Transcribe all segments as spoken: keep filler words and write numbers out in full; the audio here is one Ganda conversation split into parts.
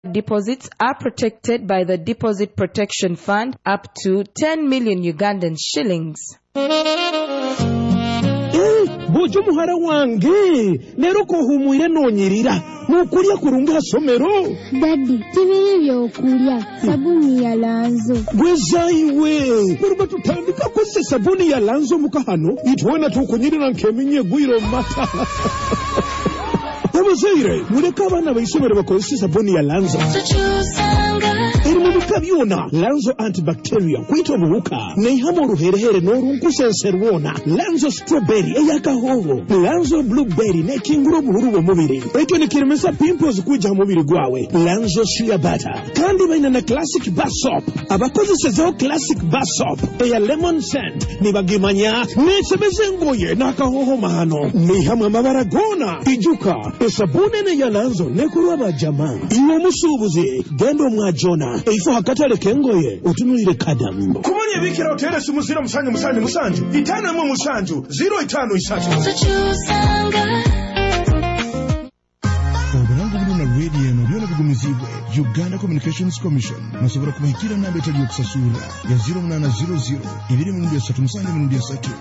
deposits are protected by the Deposit Protection Fund up to ten million Ugandan shillings. Bojo muhara wange nero ko humwire nonyirira nukulya kurunga somero. Daddy tibiri byokulya sabuni ya Lanzo gwezaiwe muruba tutandika kose sabuni ya Lanzo mukahano itwana tukunyirira nkeminye gwiro mata. Abazaire mureka abana bayisomero bakozesa sabuni ya Lanzo eri mu bikabyona Lanzo antibacterial kwita obuwuka neihamo ruherehere n'orunkusenserwona Lanzo strawberry eyakahoho Lanzo blueberry nekingura obuhuru bw'omubiri ekyo nikiremesa pimples kuja mu mubiri gwawe Lanzo shea butter kandi baina na classic bar soap abakozesezaho classic bar soap eya lemon scent nibagimanya nesebeze ngoye n'akahoho mahano neihamo amabara gona ijuka esabune ne ya Lanzo nekulwa bajama iwo musubuzi gendo mwajona eifo hakatale kengoye utunulire kadamu kumanya bikira hotel sumusira musanju musanju musanju itana mu musanju zero itano isatu oburango bulina radio no byona bigumizibwe Uganda Communications Commission musobora kubahikira namba etali okusasula ya zero nine zero zero ibiri mu three musanju mu three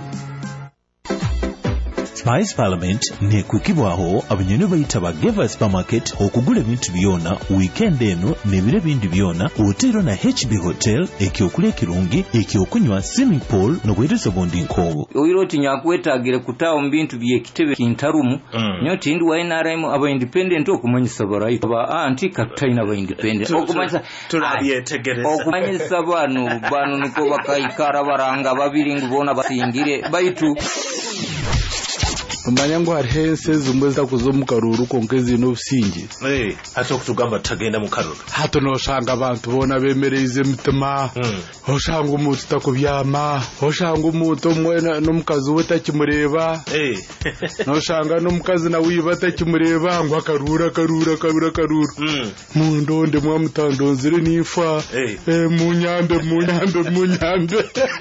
Spice Parliament ne kukibwaho abanyene bayita ba Geva Supermarket okugula ebintu byona weekend eno nebire bindi byona hotelo na H B Hotel ekyokulya kirungi ekyokunywa swimming pool no kweteso bondi nkobo oyiroti nyakwetagire kutawo mbintu bye kitebe kintarumu mm. Nyoti ndi wa N R M aba independent okumanyisa barayi aba anti captain aba independent okumanyisa turabyetegereza okumanyisa bano bano niko bakayikara baranga babiri ngubona basingire baitu Manyango harhense zumweza kuzomu karuru konkezi no busingi. Eh, hato kutugamba tagenda mu karuru. Hato no shanga abantu bona bemereze mitima. Mm. Oshanga umuntu takubyama, oshanga umuntu mwena no mukazi we takimureba. Eh. No shanga no mukazi na wiba takimureba ngo akarura karura karura karura. Mm. Mundonde mwa mutandonzire nifa. Eh, eh munyande munyande munyande.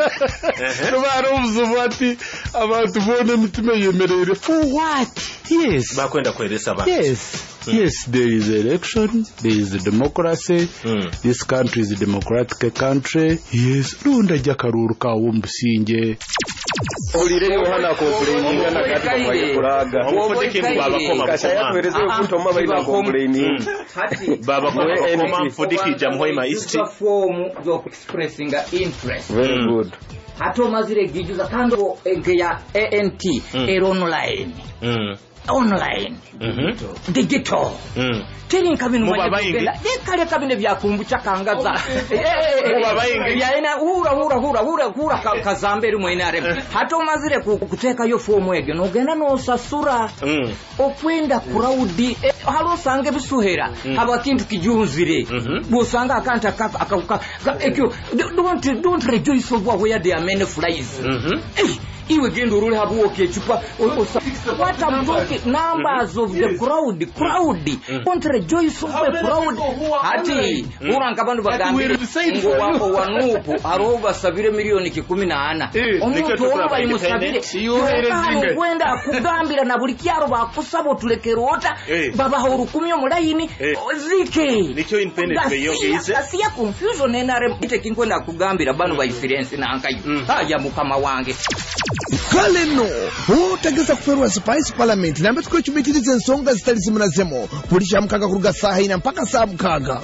No barumzubati abantu bona mitima yemerere. For what? Yes. Bakwenda kwelesa ba. Yes. Mm. Yes, there is election, there is democracy. Mm. This country is a democratic country. Yes, runda jakaruru ka wumbusinge. Olire yohana complaining na kati kwa kuraga. Ofodike baba koma kashaya tueleze ufuto mama ina complaining. Hati baba koma koma mfodiki jamhoima east form of expressing interest. Very good. Hato mazire gijuza kando ya A N T mm. er online mm. online mm-hmm. digital mm. teri kabinu mwajibela dekale kabine byakumbucha kangaza ya ina hura hura hura hura hura kazamberi mwenare hato mazire kuteka yo fomu ege no genda no sasura mm. okwenda crowd halo sange bisuhera mm. abakintu kijunzire busanga mm-hmm. akanta akakuka ekyo don't don't rejoice over where there are many flies mhm iwe gendo rule habu oke chupa what I'm talking numbers of the crowd crowd don't rejoice over the crowd hati uranga bantu bagambira ngo wako wanupu aroba sabire milioni kumi na nane omuntu oba imusabire yohereze kwenda kugambira na buli kyaro bakusabo tulekerota baba horukumi omulayini zike nikyo independent beyongeze asiya confusion enare ite kwenda kugambira bano ba experience na ankayi haja mukama wange kale no utageza kuferwa Spice Parliament nambe tukochubitirize nsonga zitali zimunazemo pulisha mkaga kuruga saha ina mpaka saa mkaga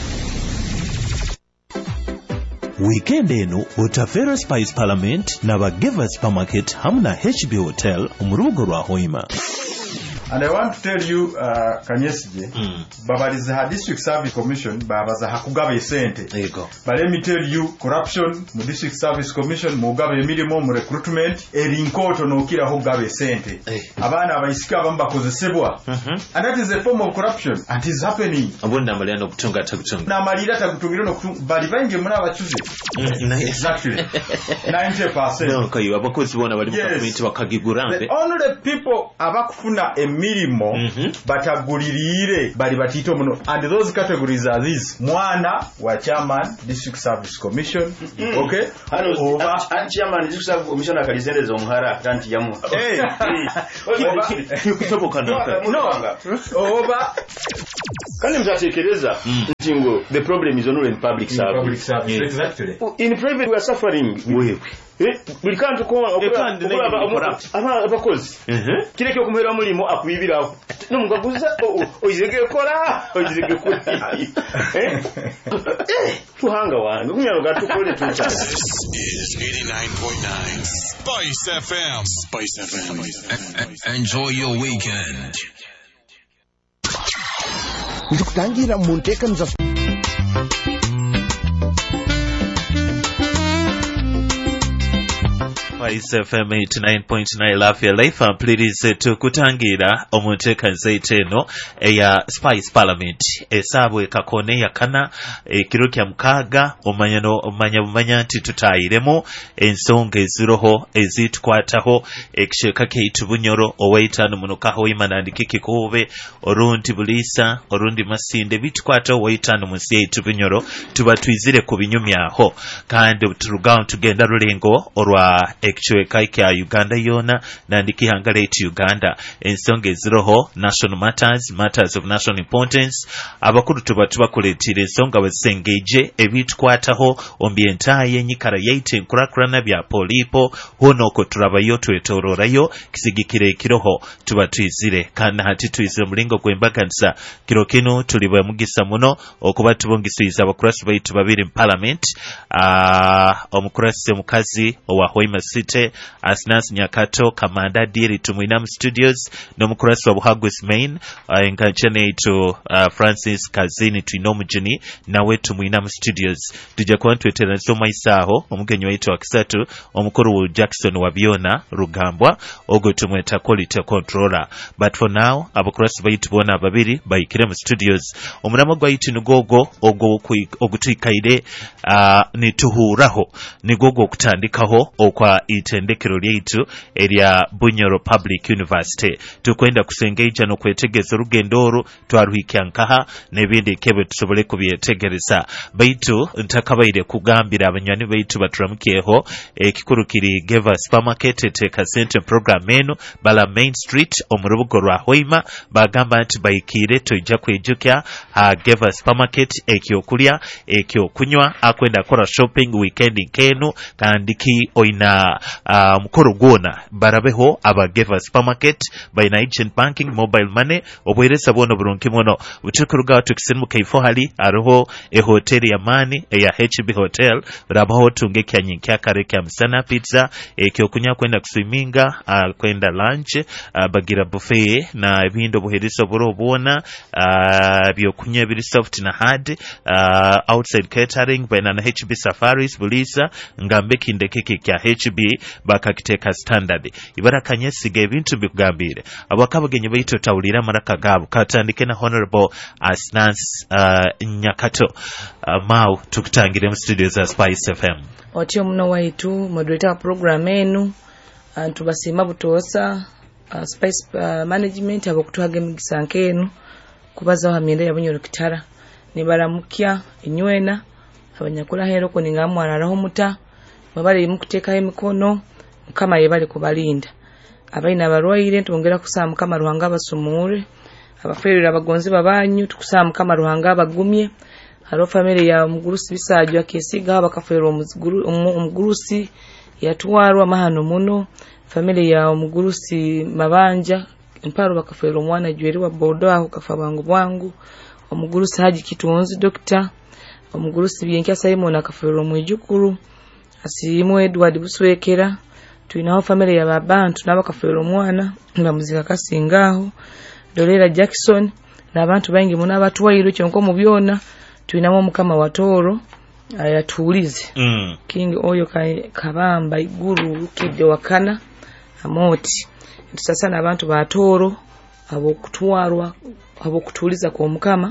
weekend eno utafera Spice Parliament na ba Geva Supermarket hamna H B Hotel umurugo rwa Hoima. And I want to tell you, uh, Kanyesije, mm. Babalize ha District Service Commission, babaza hakugabe sente. There you go. But let me tell you, corruption, mu District Service Commission, mugabe milimo mu recruitment, erinkoto no kira hogabe sente. Hey. Abana abayisika bamba kozesebwa. Mm-hmm. And that is a form of corruption, and it is happening. Abona amalira no kutunga takutunga. Na amalira takutungira no kutunga, bali bange muna abachuze. Exactly. ninety percent. No, kayo abakozi bona bali mu community bakagigurambe. The only people abakufuna emirimo mm-hmm. batagulirire bali batito muno, and those categories are these: mwana wa chairman District Service Commission, mm-hmm. okay, over and chairman District Service Commission akalizendeza omuhara tanti yamu eh kutoboka no over Kale mtatekeleza ntingo the problem is only in public In service. public service, Yeah. exactly. In private we are suffering. Wewe. Eh, buli kantu ko aba abakozi. Eh. Kile kyo kumera mulimo akuyibiraho. Numugaguza oyirege kola, oyirege kuri. Eh? Tuhanga wange. Kunyaro gatukole tucha. Is eighty-nine point nine Spice F M. Spice F M. E- enjoy your weekend. Ndikutangira mu nteekaniza Spice F M eighty-nine point nine Lafia Life ampulirize tukutangira omunteekaniza eno eya Spice Parliament esabwe kakone yakana ekiro kya mukaaga omanyano omanya bumanya nti tutayiremu ensonga eziroho ezitukwataho ekisheka keitu bunyoro owaitano munokaho imanandiki kikube orundi bulisa orundi masinde bitukwataho owaitano munsi yeitu bunyoro tuba twizire ku binyumyaho kandi turugaho tugenda rulengo orwa ekisheka kya Uganda yona nandiki hangaleti Uganda ensonga eziroho national matters matters of national importance abakuru tuba tubakuletira ensonga basengeje ebitukwataho ombyentaye nyikara yaite nkurakurana bya polipo hono ko turabayo twetororayo kisigikire kiroho tuba twizire kandi hati twizire mulingo gwembaganisa kiro kino tuliba mugisa muno okuba tubongisiza abakurasi baitu babiri mu parliament ah omukurasi mukazi owa Hoima City Asnas Nyakato Kamanda Diri tumwina mu studios no mukurasi wa Buhagwes main uh, ngachane to uh, Francis Kazini twinomu jini nawe tumwina mu studios tujja kwa twetera nsoma isaho omugenyi waitu wa kisatu omukuru Jackson Wabiona Rugambwa ogo tumweta quality controller but for now abakurasi baitu bona babiri bayikire mu studios omuramo gwaitu nugogo ogo ogutwikaire uh, nituhuraho nigogo okutandikaho okwa itendekero lyaitu erya Bunyoro Public University tukwenda kusengeja no kwetegeza rugendoro twaruhikya nkaha nebindi kebe tusobole kubyetegereza baitu ntakabaire kugambira abanyani baitu baturamukeho ekikuru kiri Geva Supermarket teka center program eno bala Main Street omurubugo rwa Hoima bagamba nti bayikire toija kwejukya ha Geva Supermarket ekyokulya ekyokunywa akwenda kora shopping weekend kenu kandiki oina uh, mukoro gwona barabeho aba Geva Supermarket baina agent banking mobile money obweresa bono burunki mono utukuruga tukisimu kaifo hali aroho e hotel ya mani e ya H B Hotel rabaho tunge kya nyinkya kare kya msana pizza e kyokunya kwenda kuswiminga uh, kwenda lunch uh, bagira buffet na bindo buheriso buro bona uh, byokunya biri soft na hard uh, outside catering baina na H B Safaris bulisa ngambe kinde kiki kya H B bakakiteka standard ibarakanye sige ebintu bigambire abakabagenye bayito tawulira maraka gabo katandike na honorable Asnas uh, Nyakato uh, mau tukutangire mu studio za Spice F M otyo muno waitu moderator program enu antu basima butosa uh, Spice uh, management abakutuhage mugisanke enu kubaza hamyende yabunyo kitara nibaramukya inywena abanyakula hero ko ningamwararaho muta babali mukuteka emikono kama yebali kubalinda abaina barwaire tongera kusama kama ruhanga basumure abaferera abagonzi babanyu tukusama kama ruhanga bagumye haro family ya mugurusi bisajwa kesiga bakafero umuguru umugurusi yatwarwa mahano muno family ya umugurusi mabanja imparo bakafero mwana jweri wa bodo aho kafabangu bwangu umugurusi haji kitunzi doctor umugurusi byenkya Simon akafero mwijukuru asimu Edward buswekera tuinaho family ya babantu nabakafero mwana ndamuzika kasingaho Dolera Jackson nabantu bangi muna batwairo cyonko mu byona tuinamo mukama watoro ayatulize mm. King oyo kabamba iguru kide wakana amoti sasa nabantu batoro abo kutwarwa abo kutuliza kwa mukama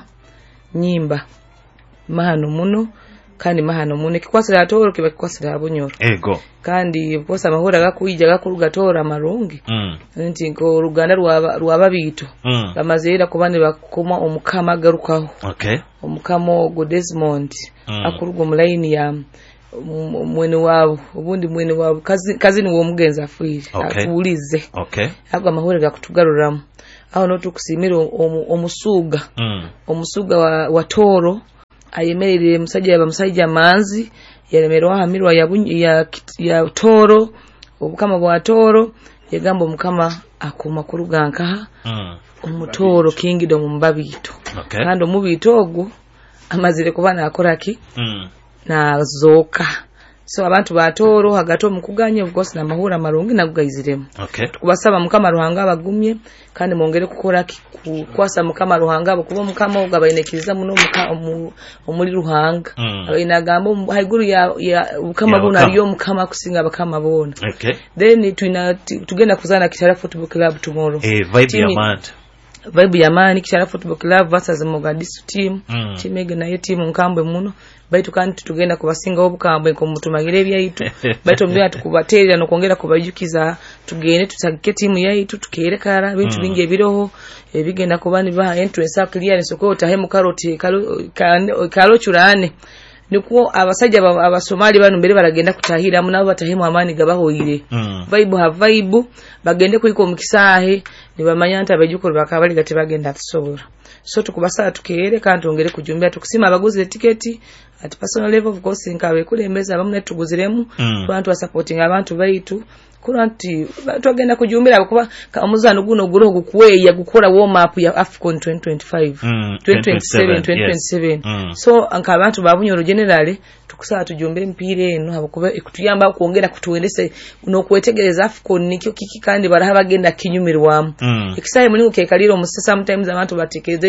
nyimba mahano muno kandi mahano muno kikwasira atoro kiba kikwasira Bunyoro ego kandi posa mahura gakuija gakurugatora marungi mm. nti ngo ruganda rwaba rwababito mm. ramazera kubane bakoma omukama garukaho okay omukamo go Desmond mm. akurugo muline ya mwene wabo ubundi mwene wabo kazi kazi ni wo mugenza afiri okay. atulize okay agwa mahura gakutugaruramu aho no tukusimira omusuga omusuga wa, wa toro ayemerere musajja yaba musajja manzi yalemerwa hamirwa ya, ya, ya toro obukama bwa toro yagamba omukama akuma kuruganka mm. omutoro kingdom mbabito okay. kandi omubito ogwo amazire kubana akoraki mm. na zoka so abantu batoro hagato mukuganye ubwose na mahura marungi nagugayiziremo okay. kubasaba mukama ruhanga abagumye kandi mongere kukora kwasa mukama ruhanga abo kuba mukama ugabayinekiriza muno omuri ruhanga mm. abayinagambo haiguru ya, ya mukama bona ariyo mukama kusinga abakama bona okay. then tuina tugenda kuzana Kitara Football Club tomorrow eh vibe ya mad vibe ya mani Kitara Football Club versus Mogadishu team mm. team ege na team nkambwe muno baitu kandi tugenda kubasinga obukambwe ko mutumagire byaitu baitu mbya tukubaterera no kongera kubajukiza tugende tutagike team yaitu tukerekara bintu mm. bingi ebiroho ebigenda kubani ba entrance clearance ko tahemu karoti kalo kalo churane nikuo abasajja abasomali bano mbere baragenda kutahira munabo batahemu amani gabahoyire mm. vibe ha vibe bagende kuiko mukisahe nibamanya nta abajukuru bakabali gati bagenda tusobora so tukubasala tukere kandi ongere kujumbya tukusima abaguzi tiketi at personal level of course nkawe kulembeza bamwe tuguziremu mm. abantu wa supporting abantu baitu kuranti twagenda kujumbira kuba omuzano guno guro gukuweya gukora warm up ya Afcon twenty twenty-five mm. twenty twenty-seven twenty twenty-seven yes. mm. so anka abantu babunyoro generally tukusaba tujumbire mpire eno habakuba ekutuyamba kuongera kutuendese no kwetegereza Afcon nikyo kiki kandi baraha bagenda kinyumirwamu mm. ekisaye muri ukekalira omusasa sometimes abantu batekeze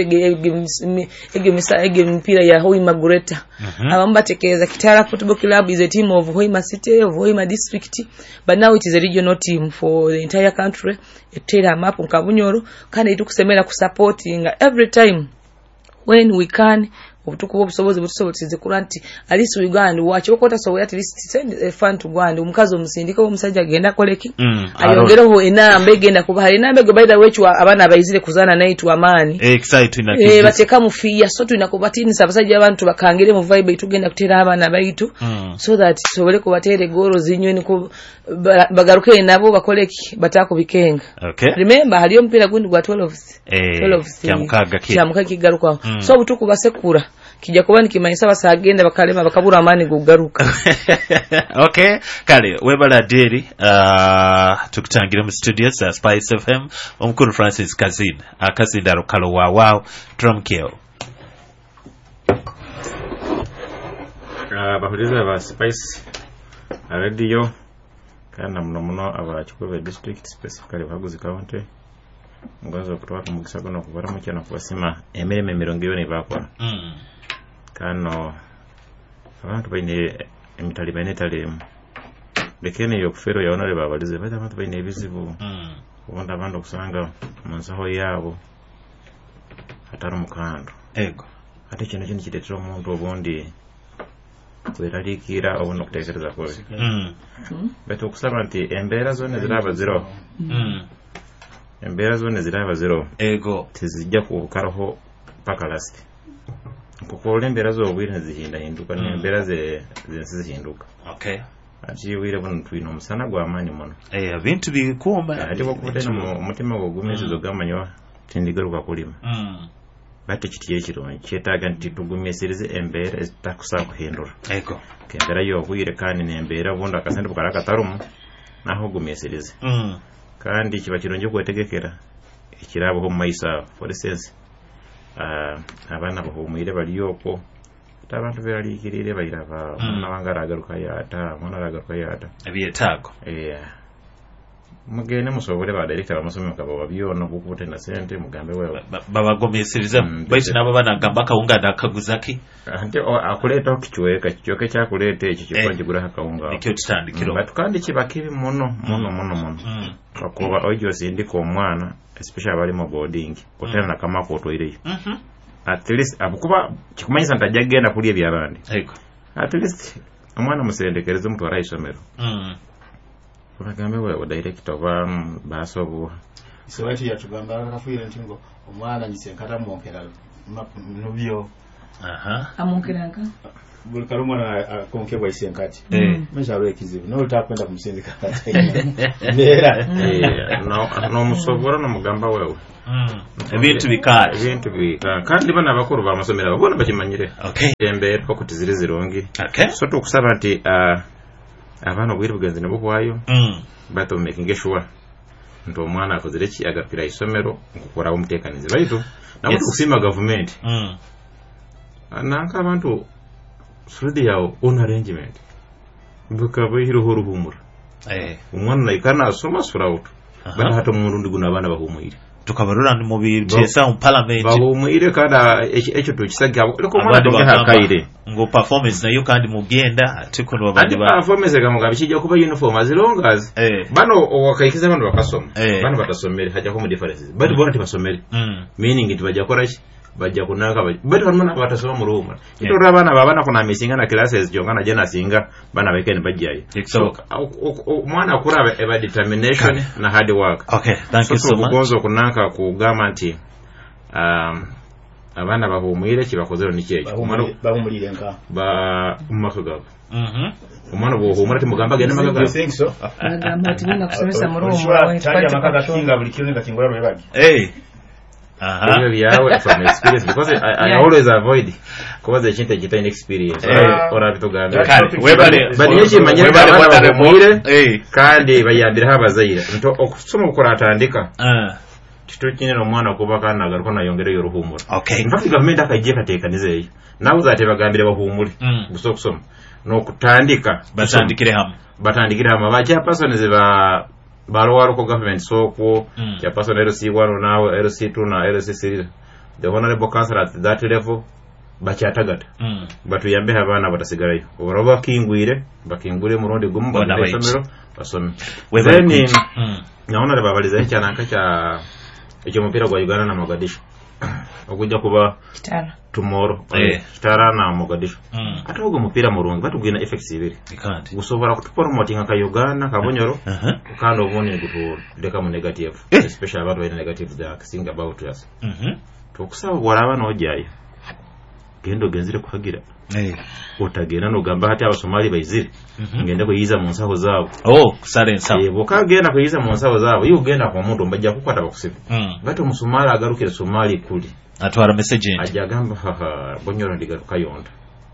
ege misa ege mpira ya Hoima Gureta mm -hmm. abamba batekeza Kitara Football Club is a team of Hoima City of Hoima district but now it is a regional team for the entire country etera map nkabunyoro kandi itukusemera ku supporting every time when we can obutukubo obusobozi butusobotize kuranti alisi Uganda wacho okota so at least send a fund to Uganda omukazi omusindika omusajja agenda koleki mm, ayongereho enamba egenda kuba hari enamba go by the way chwa abana abayizire kuzana naitu amani excite ina eh bateka mufiya so tunakubatini sabasajja abantu bakangire mu vibe itugenda kutera abana baitu mm. so that sobole kubatere goro zinyweni ku bagaruke nabo bakoleki batako bikenga okay. remember haliyo mpira gundi gwa twelve eh twelve kyamukaga ki kyamukaga kigaruka mm. so butuku basekura kijja kuba nikimanyisa basagenda bakalema bakabura amani gugaruka okay kale webala deri uh tukutangira mu studio za Spice F M omukuru Francis Kazin akazinda rukalo wa wow Trumkeo uh bahuriza ba Spice radio kana muno muno abachikobe district specifically baguzi county ngozo kutoka mu kisagono kubara mu cyana kubasima emereme mirongo ibiri bakora mm. kano abantu baine emitali baine tali bekene yo kufero ya onore babalize bata abantu baine ebizibu mm. ubonda abantu kusanga munsaho yabo atari mukando ego ate kintu kintu kitetero omuntu obundi kweralikira obuno kutekereza ko mm. beto kusaba nti embera zone ziraba zero mm. embera zone ziraba zero ego tizijja kukaraho paka last kuko embera zo obwire zihinda hinduka mm. embera ze zensi zihinduka okay ati wire buno twino musana gwa amani mono eh bintu bikumba ati bakubona mu mutima go gumezi zo gamanyo tindigaruka kulima mm. bate kitiye kironye cyetaga nti tugumeserize embera zitakusa kuhindura ego kembera yo wire kandi nembera bunda kasende bukaraka tarumu naho gumeserize mm. kandi kiba kironje kwetegekera ikirabo ho maisa for instance ah abana bahumire baliyoko tabantu bali kirire bayiraba mwana wangaragaruka yata mwana ragaruka yata ebiyetago eh mugene musobole ba director bamusome mukabo babiyona bukute na sente mugambe wewe babagomeseriza baiti nabo banagamba kaunga ndakaguzaki ante akuleta okichweka kichoke kya kuleta ekyo kikoje gura hakaunga ekyo kitandikiro batukandi kibakibi muno muno muno muno bakoba ojo sindiko omwana especially abali mu boarding kotera na kama ko toireyo mhm at least abukuba kikumanyisa ntajagenda kuli ebyabandi ego at least omwana musendekereze mtu arayisomero mhm uragambe wewe director ba basobo isewati yatugamba akafuire ntingo omwana nyisenkata mwonkera nubyo aha amunkiranka buli kalumana akonkebwa isenkati eh meshalo ekizibu no utakwenda kumsindika ndera no no musobora no mugamba wewe ebintu bikala ebintu bikala kandi bana bakuru ba masomero babona bakimanyire okay tembe okuti ziri zirongi okay so tukusaba nti uh, abana obwire bugenzi nabo kwayo mm bato making sure nto omwana akozere ki agapira isomero nkukora umutekanize baitu nabo tukusima government mm nanka abantu sudi yao on arrangement bukaba hiro horo humura eh umwana naikana asoma sura utu bana hata mundu ndiguna abana bahumuyire tukabarura ndi mubiri chesa mu parliament bahumuyire kada echo tukisagya leko mwana donga hakaire ngo performance nayo kandi mugenda atiko no babandi ba performance gamuga bikijya kuba uniform azilongazi eh bano wakayikiza abantu bakasoma eh. bano batasomere hajja ko mu differences but bona tibasomere mm. meaning nti bajja kora ki bajja kunaka but bano batasoma mu ruhuma ito rabana babana kuna misinga na classes jongana jena singa bana bekene bajjaye so mwana akura eba determination na hard work okay thank you so much kugonzo kunaka ku government um abana bahumwire kibakozero nikiye bahumurire nka ba umakaga mhm umwana bo humura timugamba gene magaga you think so agamba ati ninga kusomesa mu ruhuma twajya makaga kinga buli kintu ngakingura rwebagi eh aha uh-huh. Yeah, from experience because I, I yeah. always avoid because the chinta kita inexperience uh, or abito ganda webale but yechi manyere bana bamuire eh kandi bayambira habazaira nto okusoma ukora atandika uh kitokine no mwana kuba kana garuko nayongere yoruhumura okay in fact government akaje katekanize yi nawo zate bagambire bahumure guso kusoma no kutandika batandikire hamwe batandikire hamwe bacha persons ba Barwaro ko government so ko ya person L C one now L C two na L C three the honorable council at that level bachatagata mm. batu yambe habana batasigarayo ubroba kingwire bakingure mu rundi gumu basomero basome then mm. naona babaliza cyane ankacha icyo mupira gwa Uganda na Mogadishu okujja kuba kitara tomorrow eh kitara na Mogadishu mm. atogo mupira murungi batugina effects ibiri ikandi gusobora kutupromoting ka Uganda ka Bonyoro uh -huh. kandi obone gutu deka mu negative eh. especially about the negative that think about us mhm mm tukusaba waraba no jaye gendo genzire kuhagira eh utagenda no gamba hati abasomali bayizire mm -hmm. ngende kuyiza mu nsaho zabo oh kusale nsaho eh bokagenda kuyiza mu nsaho zabo yo genda kwa muntu mbajja kukwata bakusiba mm. gato musumali agarukire Somali kuli atwara message ajja gamba haha Bonyoro ndigaruka yonda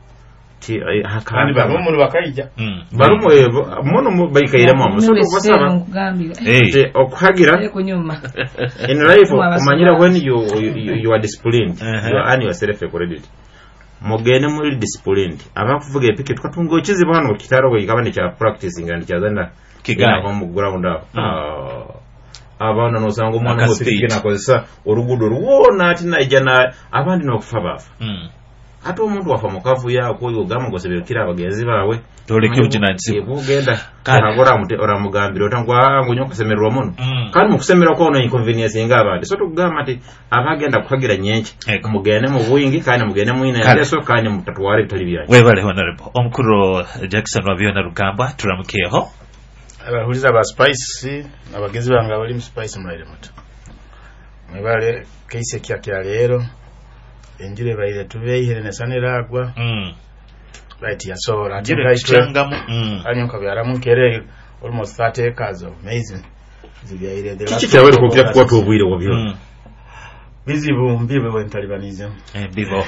ti hakandi barumu bakayija mm. barumu muno bayikaire mu amuso basaba eh okuhagira kunyuma in life umanyira when you you, you are disciplined uh -huh. you are earning yourself credit mogene muri disciplined abakuvuga epike twatungo kizi bano kitaro we kabane cha practicing and cyazana kigaye mu ground up ah abana no sango mwana mo tikina kozesa orugudo ruwona ati naijana abandi no kufa bafa mm. Ato omuntu wafa mukavu yako yogama gosebera kira abagenzi bawe toleke ujinansi ebugenda kanagora mute ora mugambiro tangwa ngo nyoka semerwa muno mm. kandi mukusemera ko no inconvenience ngabandi so tugamba ati abagenda kuhagira nyenke mugene mu buyingi kandi mugene mu ina yaso kandi mutatware bitali byanyu webale honorable omukuru Jackson Wabiona Rugamba turamukeho abahuliza ba spice abagenzi banga bali mu spice mulaire muto mwebale keise kya kya lero enjire baire tubeyihere nesaniragwa mm right ya so la changamu mm anyo kabyara mukere almost thirty acres of maize zibyayire de la kichi cyawe ko kya kwa tubwire wabyo mm. bizibu mbibe wentalibanize eh bibo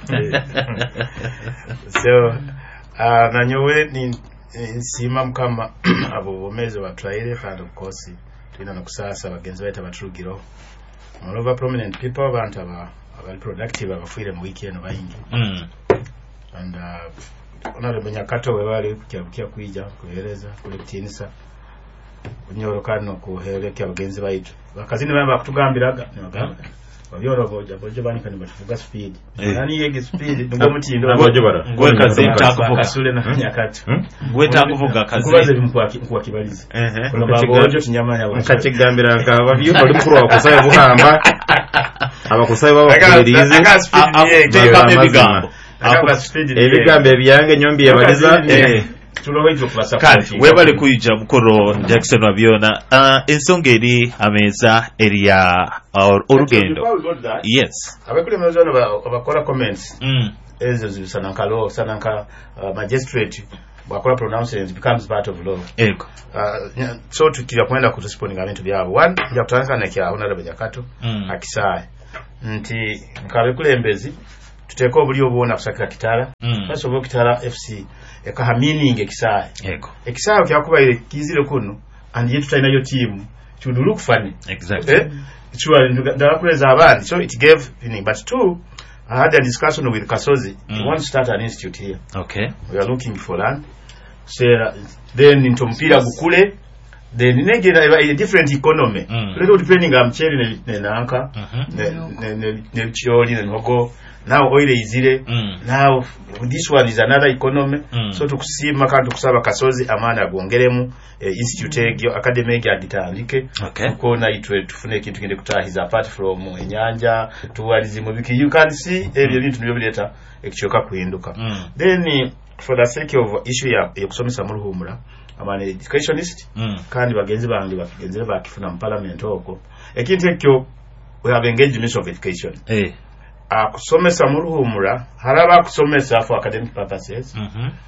so uh, nanyowe ni nsima mkama abo bomeze batwaire kandi of course twina nakusasa bagenzi baita batrugiro all over prominent people abantu aba abali productive abafuire mu weekend bayingi mm and uh, honorable Nyakato we bali kujya kwija kuhereza kuletinisa unyoro kandi no kuhereka abagenzi baitu bakazini baba kutugambiraga nibagamba babyoro boja boje banika ni batuvuga speed nani yege speed ngo mutindo boje bara ngwe kazi takuvuga kasule na Nyakato ngwe takuvuga kazi kubaze bimukwa kwa kibaliza ehe ngo baboje kinyama yabo nkakigambira nkaba byo bali mukuru wakusaye buhamba abakusaye babakurize teka ebigambo ebigambo ebyange nyombi yabaliza eh tulowejo klasa kandi webale kuyija mukoro Jackson Wabiona uh, ensonga eri ameza eria or orugendo yes abakuli mezano abakora comments mm ezo zibisananka law sananka uh, magistrate bwakola pronouncements becomes part of law eko uh, so tukira kwenda ku responding abantu byabo one ya kutaka na kya honorable Nyakato mm. akisaye nti nkabe kulembezi tuteko obuli obona kusakira kitala mm. basi obo kitala F C eka meaning ekisaye eko ekisaye kyakubaire kizire kuno and yetu tayina yo team should look funny exactly eh sure ndakuleza abandi so it gave meaning but two I had a discussion with Kasozi mm. he wants to start an institute here okay we are looking for land so then into mpira gukule then negera a different economy mm. little depending on mcheri ne nanka ne ne ne chioli ne hogo now oil izire mm. now this one is another economy mm. so tukusima kandi tukusaba Kasozi amana agongeremu eh, institute egyo academy egyo agitandike okay ko na itwe tufune kintu kinde kutahiza apart from enyanja tuwalizi mu biki you can see ebyo bintu nibyo bileta ekichoka kuhinduka mm. then for the sake of issue ya yokusomesa mu ruhumura amana educationist mm. kandi bagenzi bangi bagenzi bakifuna mu parliament oko ekintu ekyo we have engaged ministry of education eh akusomesa mu ruhumura haraba kusomesa for academic purposes mhm mm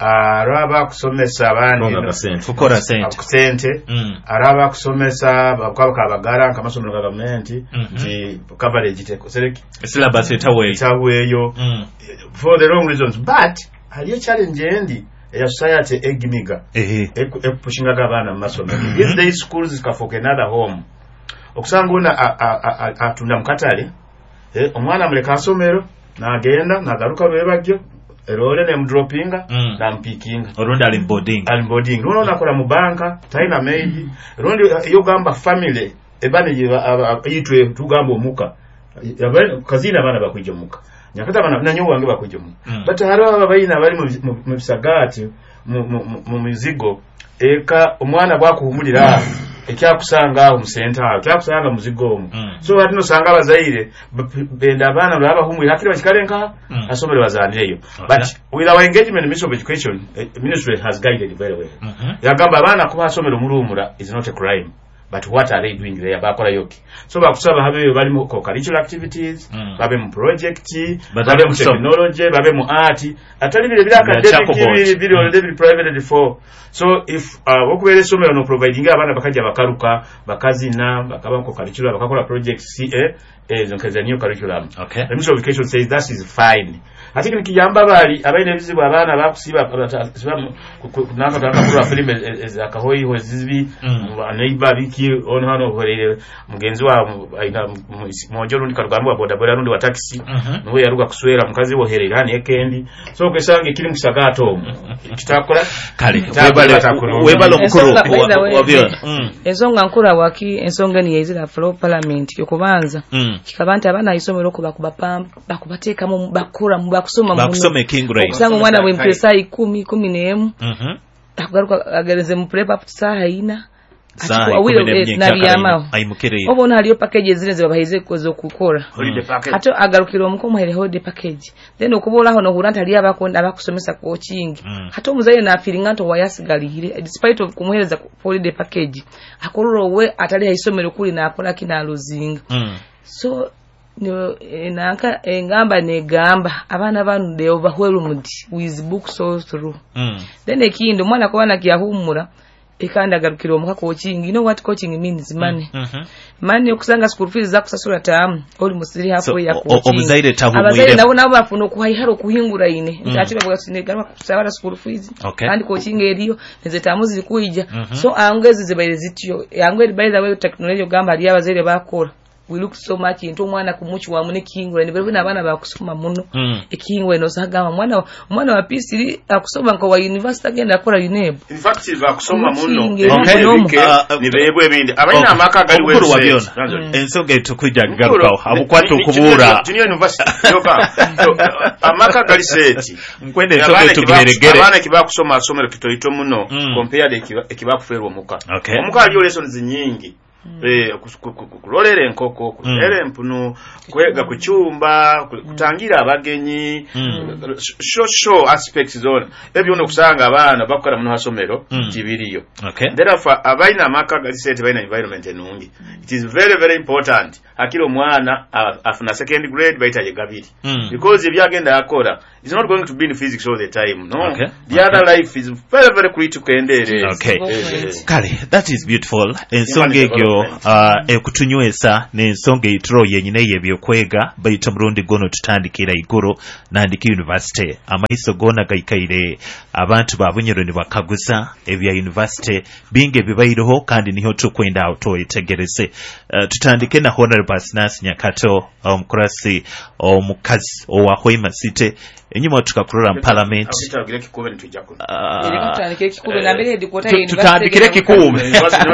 araba kusomesa abandi ukora sente sente mm. araba kusomesa bakaba bagara kamasomero ga government ti coverage te select syllabus etawe etaweyo mm. for the wrong reasons but haliyo challenge endi ya society egimiga ehe ekupushinga abana mu masomero these days schools ka for another home okusanguna atunda mukatale eh omwana muleka asomero nagenda nagaruka bebagyo erole ne mdropinga mm. na mpikinga oronda ali boarding ali boarding uno nakola mu banka taina maid rondi yo gamba family ebane yitwe tugamba omuka yabane kazina bana bakwijja muka Nyakata bana nanyo wange bakwijja muka mm. but haro abayina bali mu bisagati mu mizigo eka omwana bwakuhumulira ekyakusanga mu center ekyakusanga muzigo omu mm. so batino sanga bazaire benda abana baba humwe hakira bakikalenka mm. asomere bazandireyo okay. But with our engagement in Ministry of Education uh, ministry has guided very well mm -hmm. yagamba abana kuba asomero mulumura is not a crime but what are they doing there bakola yoki so bakusaba habe bali mu curricular activities mm. babe mu project babe mu technology babe mu art atali bile bila academic bile bile private for so if uh, okubere somero no providing abana bakaja bakaruka bakazina bakaba mu curricular bakakola project C A eh zonkaza new curriculum okay. The Ministry of Education says that is fine ati nikijamba bali abaine bizibu abana bakusiba naka takakura film ezakahoyi hozibi neighbor biki ono hano horere mugenzi wa aina mojo rundi karugamba boda boda rundi wa taxi no yaruga kuswera mukazi wo herere hani ekendi so kwesange kiri mukisagato kitakola kale webalo mukuru wabyona ensonga nkura waki ensonga ni yezira flow parliament yokubanza kikabanta abana isomero ko bakubapamba bakubateka mu bakura mu bakusoma mu bakusoma King Grace kusanga umwana we mpesa ikumi kumi n'emu mhm akaruka agereze mu prep up saha ina saha ikumi n'emu ayimukere obona haliyo package zine zibaheze kozo kukora hato agarukira omuko muhere holiday package then okubola hono huranta ali abakonda abakusomesa coaching mm. hato muzaye na feeling anto wayasigalire despite of kumuhereza holiday package akororo we atali haisomero kuli na akola kina losing mm. so no enaka engamba negamba abana banu they overwhelmed with books all through mm. then ekindo mwana ko bana kyahumura ekanda garukira omuka coaching you know what coaching means money mm -hmm. money okusanga school fees za kusasura tamu oli musiri hapo so, ya coaching omuzaire tahu abazaire nabo nabo bafuno kuhaiharo kuhingura ine mm. ntachira bwa sinegana kusabara school fees okay. kandi coaching eriyo neze tamu zikuija mm -hmm. so angezi zibaire zityo angezi by the way technology gamba ali abazaire bakora we look so much into mwana kumuchi wa mune kingwe ni bero nabana bakusoma muno mm. ekingwe no sagama mwana mwana wa P C akusoma nko wa university agenda akora U N E B in fact iva kusoma muno okay ni bebwe ebindi abaina amaka gali wewe ensonga tukujja garuka abukwata okubura junior university yoka amaka gali seti nkwende ensonga tugeregere abana kiba kusoma asomero kitoito muno compared ekiba kuferwa muka okay. Omuka ali lessons nyingi eh kulolera enkoko kulolera empunu kwega ku cyumba kutangira abagenyi show show aspects zone ebyo no kusanga abana bakora mu hasomero kibiriyo therefore abaina amaka galisete baina environment enungi it is very very important akiro mwana afuna second grade baita ye gabiri because if yagenda akora it's not going to be in physics all the time no okay. the other okay. life is very very critical endere okay kale that is beautiful ensonga egyo uh, ekutunywesa n'ensonga itro yenyine yebyo kwega bayita murundi gono tutandikira iguru nandiki university amaiso gona gaikaire abantu babunyero ni bakaguza ebya university binge bibayiroho kandi niho tukwenda auto itegereze uh, tutandike na honorable Sinas Nyakato omukurasi omukazi owahoima city enyuma tukakurura parliament tutandikire kikume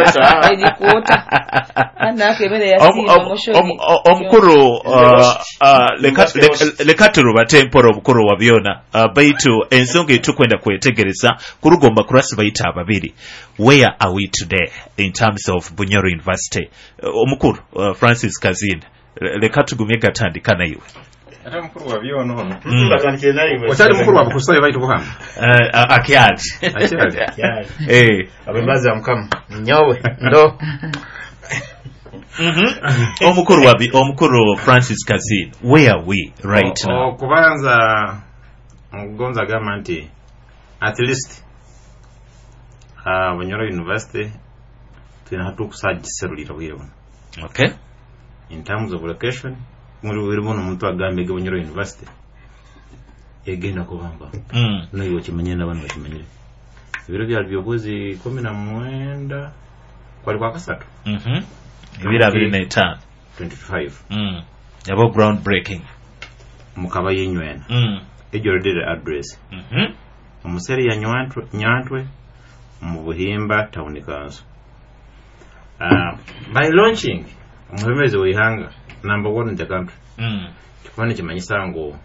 omukuru lekaturu batemporo omukuru wabyona baitu ensonga etukwenda kwetegereza kurugomba kurasi bayita ababiri. Where are we today in terms of Bunyoro University? Omukuru Francis Kazin lekatugumye gatandika na iwe ata mukuru wa byono ono batandikire na iwe otali mukuru wa bukusaye baito buhanga eh akiaji akiaji eh abembaza amkam nyowe ndo mhm omukuru wa omukuru Francis Kazin, where are we right o, now? O kubanza ngonza gamanti at least ah uh, Bunyoro University tuna hatu kusajiserulira bwiro. Okay. In terms of location muri wirimo n'omuntu agambe ge Bunyoro University egenda kubamba mm nayo kimenye n'abantu bakimenyere ibiro bya byobozi kumi na mwenda kwali kwa kasatu mhm ibira biri na itano twenty-five mm yabo ground breaking mukaba yenywena mm ejorede address mhm omuseri ya nyantwe nyantwe mu Buhimba town council uh, by launching omwemezi wihanga number one in the country mm kifani kimanyisa ngo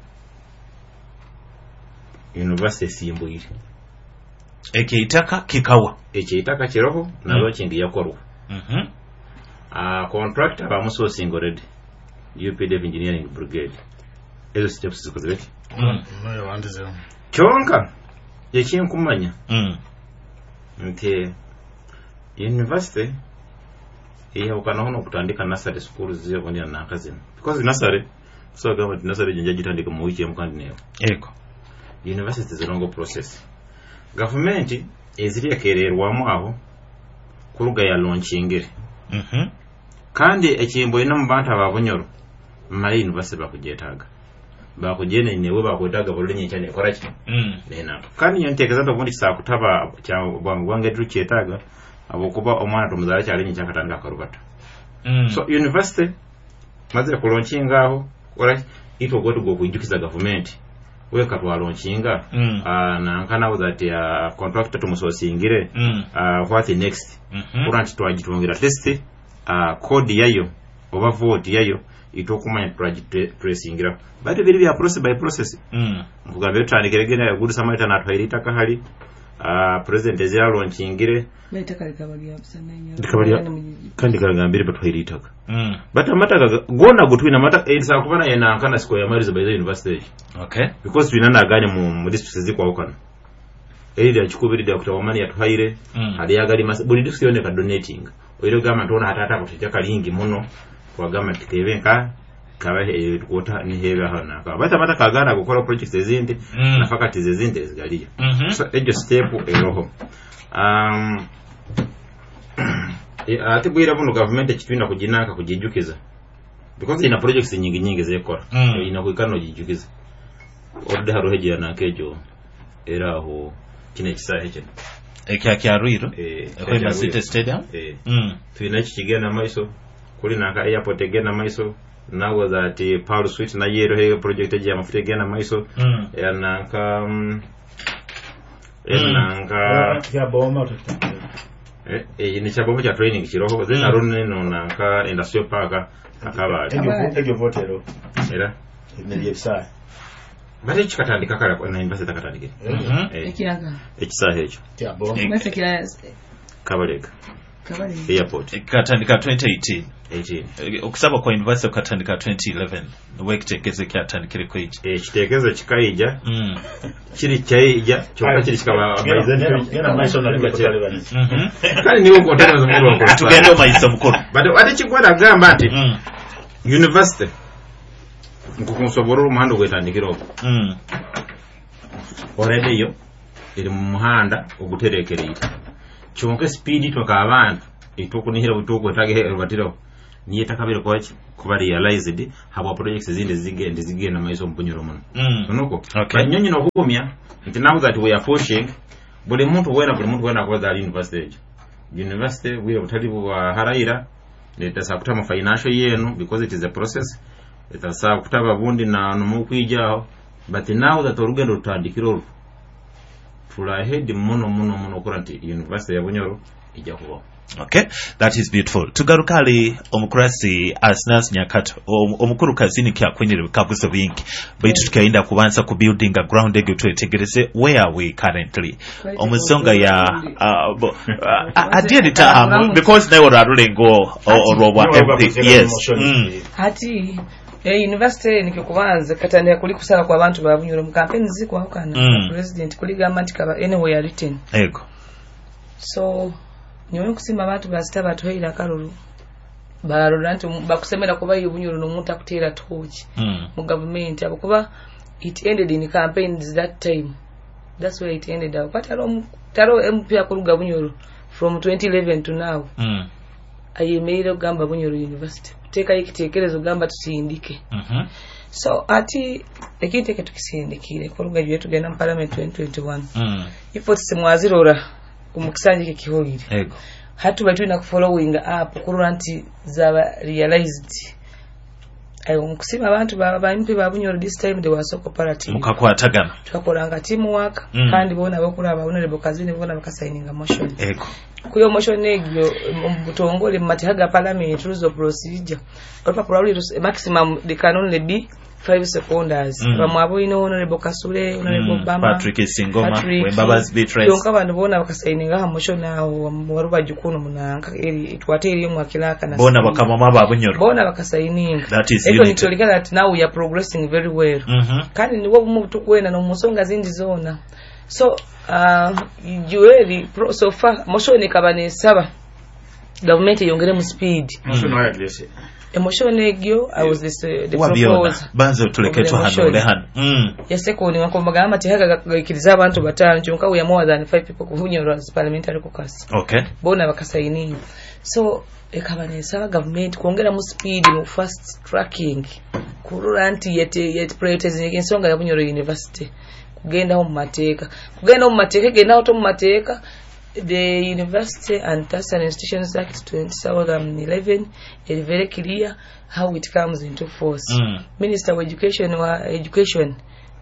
university simbuire ekeitaka kikawa ekeitaka kiroho na mm. launching yakorwa mhm ah uh, contractor bamuso singoredi U P D F engineering brigade ezo steps zikozwe mm no wandize chonka yekin kumanya mm nti university iya ukana hono kutandika nursery schools zio kondi na kazini because nursery so government nursery jinja jitandika mu wiki mukandi neyo eko university is a long process government eziri yakererwamu aho kuruga ya launching mhm kandi ekimbo ina mubanta babunyoro mali university bakujetaga bakujene newe bakwetaga bulunye cyane koraki mm nena kandi yontekeza to mundi sa kutaba cya bwange tuchetaga abokuba omwana tomuzala cyali nyi cyakatandika karubata mm so university maze ku launchinga aho ora ito goto go kujukiza government we katwa launchinga mm. uh, na nkana that ya uh, contractor tumusosingire mm. uh, what next mhm kuranti twajitungira test uh, code yayo oba vote yayo itokumanya twajitracingira bati biri bya process by process mm mugambe tandikirege ya good samaritan atwairita kahali uh, president ezira launchingire Laita likabali abusana nyo. Likabali kandi karangambire batwairita ka mm bata mata gona gutwina mata elisa kubana yana kana siko ya Marizo by the university okay because twina naganye mu mu district ziko okana eri ya chikubiri da kutawamani yatwaire mm. hali yagali mas buli district yone ka donating oiro gama tona hatata kuteja kalingi muno kwa gama tikebenka kaba he kota ni hebe hana ka bata mata kagana gukora projects ezindi mm. na fakati zezindi ezigaliya mm -hmm. so ejo step eroho um ati bwira buno government kitwina kujinaka kujijukiza because ina projects nyingi nyingi zekora mm. ina kuikano jijukiza order haro heje na kejo era aho kine kisahe kye ekya kyarwiro eh kwa City Stadium eh mm twina kigena maiso kuli naka airport egena maiso nawo that Paul Suite na yero he project eje amafuta egena maiso mm. yanaka um, yanaka ya boma eh eh ni chabomo cha training kiroho then arone no naka industrial park akaba egyo egyo votero era ne yefsa bari chikatandika kala kwa na university katandike mhm Ekiyaga ekisahe ekyo ya boma Mese kya kabaleka airport katandika twenty eighteen okusaba kwa university katandika twenty eleven wekitegezo kyatandikire ko iki ekitegezo kikaija kiri kyaija kyokka kiri kikaba amaize yana maiso na libatali bani kali niwo kontena z'omuliro ko tugende maiso mukuru but ati kikwera gamba nti university nkukunsobora umuhanda gwetandikira okwo already yo iri mu muhanda oguterekereye kyonka speed twaka abantu itokunihira butuko tage rubatiro niye takabire kwa kuba realized habo projects zindi zigende zigenda maiso mpunyuro muno nuko banyonyi no kukumya nti now that we are pushing buli muntu wena buli muntu wena kwa that university university we have talibu wa haraira letasa kutama financial yenu because it is a process letasa kutaba bundi na nomukwijao but now that orugendo rutandikiro tulahead muno muno muno kuranti university ya Bunyoro ija kuba. Okay, that is beautiful. Tugarukali omukurasi Asnas Nyakato omukuru kazini kya kwenyere kabuso bingi baitu tukaenda kubanza ku building a ground ego twetegereze where are we currently omusonga ya uh, uh, adiye ta because they were rulengo orobwa M P yes hati eh university nikikubanza katandika kuli kusala kwa abantu ba Bunyoro mu campaign ziko akana mm. president kuli government kaba anywhere written ego so nyoyo kusima abantu bazita batoyira kalulu baloranti bakusemera kuba Bunyoro no muntu akutera tochi mm. mu government abakuba it ended in campaigns that time that's where it ended up but alo taro M P akuluga Bunyoro from twenty eleven to now mm. ayemerera gamba Bunyoro University teka ikitekerezo gamba tutindike mhm so ati ekiteke tukisindikire koluga yetu genda mu parliament twenty twenty-one mm. ifo tsimwazirora umukisanjike kiholire ego hatu batu na following up kuranti zaba realized ayo mukusima abantu baba mpi ba Bunyoro this time they were so cooperative mukakwatagana twakolanga team work mm. kandi bona bakulaba honorable kazini bona bakasigninga motion ego kuyo motion egyo mutongole matihaga parliament rules of procedure opa probably maximum they can only be five seconders bamwabo mm. ino honorable Kasule honorable mm. Bama Patrick Singoma Wembabazi Beatrice yonka bantu bona bakasigninga ha motion aho waruba jukuno munanga eri twateri mu akilaka na bona bakamama ba Bunyoro bona bakasigninga that is eko nitolika that now we are progressing very well mm -hmm. kandi niwo mutu kwena no musonga zindi zona so uh jueli so far motion kabane saba government yongere mu speed motion wa address emotion egyo I was this uh, the proposal banzo tuleketo hano lehan mm yeseko ni wakombaga amati haga gakiriza abantu batano cyonka we more than five people ku Bunyoro parliamentary caucus okay bona bakasaini so ekabane saba government kuongera mu speed mu fast tracking kururanti yete yet prioritizing ensonga ya Bunyoro University kugenda mu mateka kugenda mu mateka genda auto mu mateka the University and Tertiary Institutions Act twenty eleven is very clear how it comes into force. Mm. Minister of Education wa education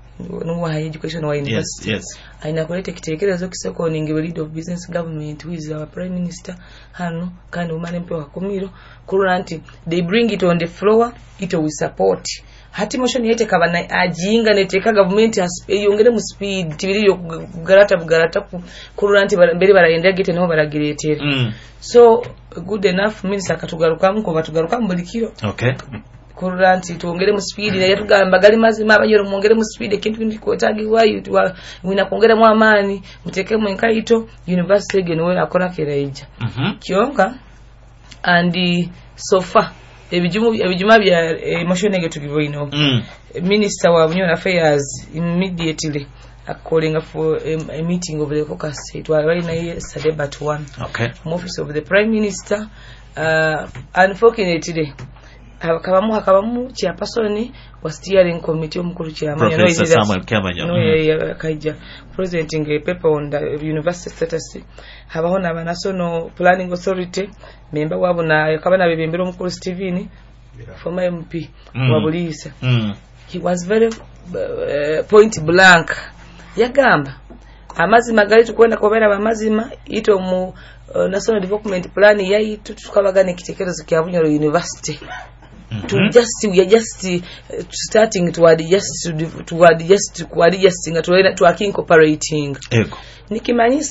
no wa education wa university. Yes, yes. Aina kuleta kitekerezo kisoko ningi lead of business government who is our prime minister hano kandi umane mpe wa Kumiro kuranti they bring it on the floor it will support. Hati motion yete kabana ajinga neteka government yongere mu speed tibiri yo kugarata bugarata kururanti mbere barayenda gite no baragiretera mm. so good enough minister akatugaruka muko batugaruka mbulikiro okay kururanti tuongere mu speed na yatugamba gali mazima abanyoro muongere mu speed ekintu ndikotagi wayo wina kuongera mu amani muteke mu nkaito university genwe akora keraija mhm mm kionka and so far ebijumu ebijuma bya emotion ege give ino mm. Minister wa Bunyoro Affairs immediately calling for a, a meeting of the caucus it was very nice yesterday but one okay from office of the prime minister uh, unfortunately akabamu akabamu chairperson wa steering committee omukuru chairman Professor Samuel Kyamanya no mm. kaija presenting a paper on the university status habaho na national planning authority member wabo na kabana bebembero omukuru Steven former M P mm. wa Bulisa mm. he was very uh, point blank yagamba amazima gali tukwenda kobera bamazima ito mu uh, national development plan yayi tukabagane kitekerezo kya Bunyoro University mm -hmm. to just we are just uh, starting toward just toward just toward just to to incorporating eko nikimanyisa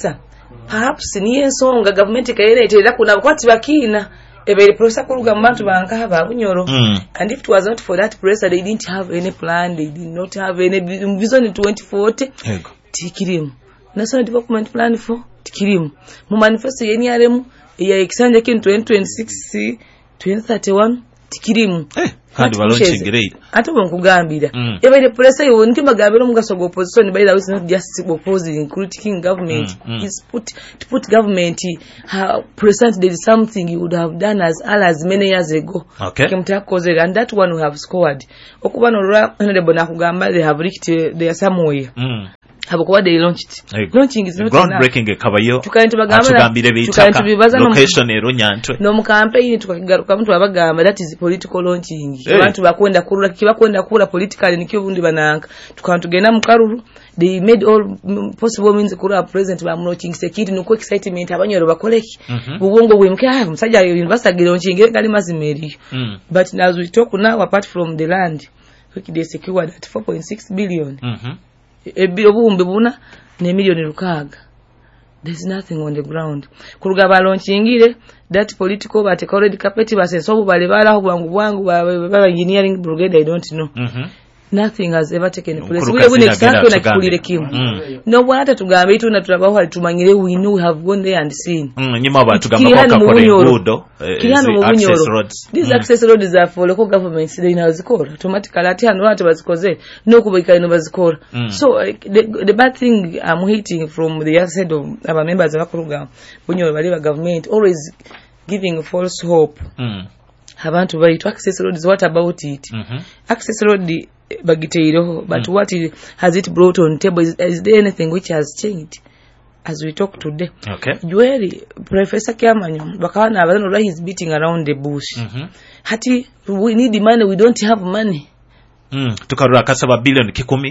perhaps niyo ensonga gavumenti kayereetera kuna bakwati bakina ebere process kuluga mu bantu banka ba Bunyoro. Mm. And if it was not for that pressure, they didn't have any plan, they did not have any vision in twenty forty. Yego. Tikirimu. National Development Plan for tikirimu. Mu manifesto yeni aremu ya ekisanja kin twenty twenty-six twenty thirty-one tikirimu. Eh, kandi balonching grade. Ate bonkugambira. Mm. Ebere pressure yo nti magabiro mugaso go opposition by the way, not just opposing critiquing government. Mm. Mm. Is put to put government how present there is something you would have done as as many years ago. Okay. Kemtakoze, and that one we have scored. Okuba no ra honorable nakugamba they have reached uh, there somewhere. Mm. Habokuba they launched. Hey. Launching is not groundbreaking ekabayo. Tukaenti bagamba atugambire bitaka. Location ero nyantwe. No mu campaign tukakigaruka mtu abagamba that is political launching. Hey. Abantu bakwenda kurula kibakwenda kula politically nikyo bundi bananka. Tukantugenda mu karuru. They made all possible means kura president ba launching security nuko excitement abanyoro bakoleki. Mm-hmm. Bubongo bwemke ah musajja university launching ngali mazimeri. Mm. But as we talk now apart from the land which they secured at four point six billion. Mhm. Ebiro bumbe buna ne milioni lukaga. There's nothing on the ground. Kuruga balonchingire that political but already carpet base so bale bala ho bwangu bwangu ba engineering brigade I don't know. Mhm. Nothing has ever taken place. Kuruka We wouldn't sina exactly gera na kulire kimu. Mm. No bwana tugambe itu na turabaho tumanyire we know we have gone there and seen. Mm, nyuma batugamba kwa kakore ngudo Kirano mu access Bunyoro. roads. These Mm. access roads are for local governments they nazikora automatically ati hano watu bazikoze no kubika ino bazikora. Mm. So uh, the, the bad thing I'm hating from the other side of our members of Akuruga Bunyoro bali government always giving false hope. Mm. Abantu bali to access roads, what about it? Mhm. Access road bagiteireho but mm. what it, has it brought on table is, is there anything which has changed as we talk today? Okay. Jueri Professor Kiamanyo bakawana abazano right is beating around the bush. Mhm. Hati we need money, we don't have money. Mm. Tukarura kasaba billion kikumi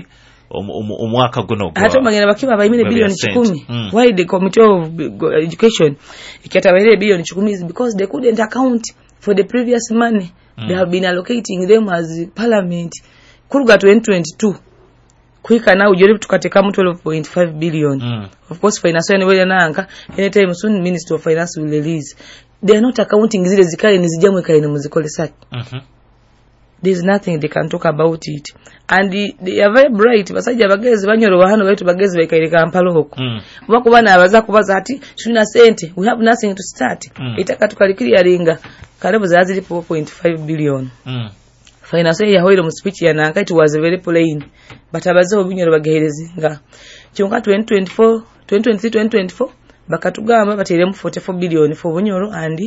omwaka guno gwa. Hata magana bakiba bayimire billion kikumi. Mm. Why the committee of education ikatabaire billion kikumi is because they couldn't account for the previous money. Mm. They have been allocating them as parliament. Kuruga twenty twenty-two kwika na ujaribu tukateka mu twelve point five billion. Mm. Of course finance anyway nanka anytime soon Minister of Finance will release. They are not accounting zile zikale nizijamwe kaine muzikole saki. Mhm. There's nothing they can talk about it. And the, they are very bright. Basajja bagezi banyoro bahano baitu bagezi baikaire Kampala hoko. Mm. Bakubana abaza kubaza ati shuna sente we have nothing to start. Mm. Itaka tukalikiri ringa karibu zazili four point five billion. Mm. Finance ya hoiro mu speech ya nanka it was very plain. But abaza obunyoro bageherezi nga kyonka twenty twenty-four twenty twenty-three twenty twenty-four bakatugamba bateremu forty-four billion for bunyoro and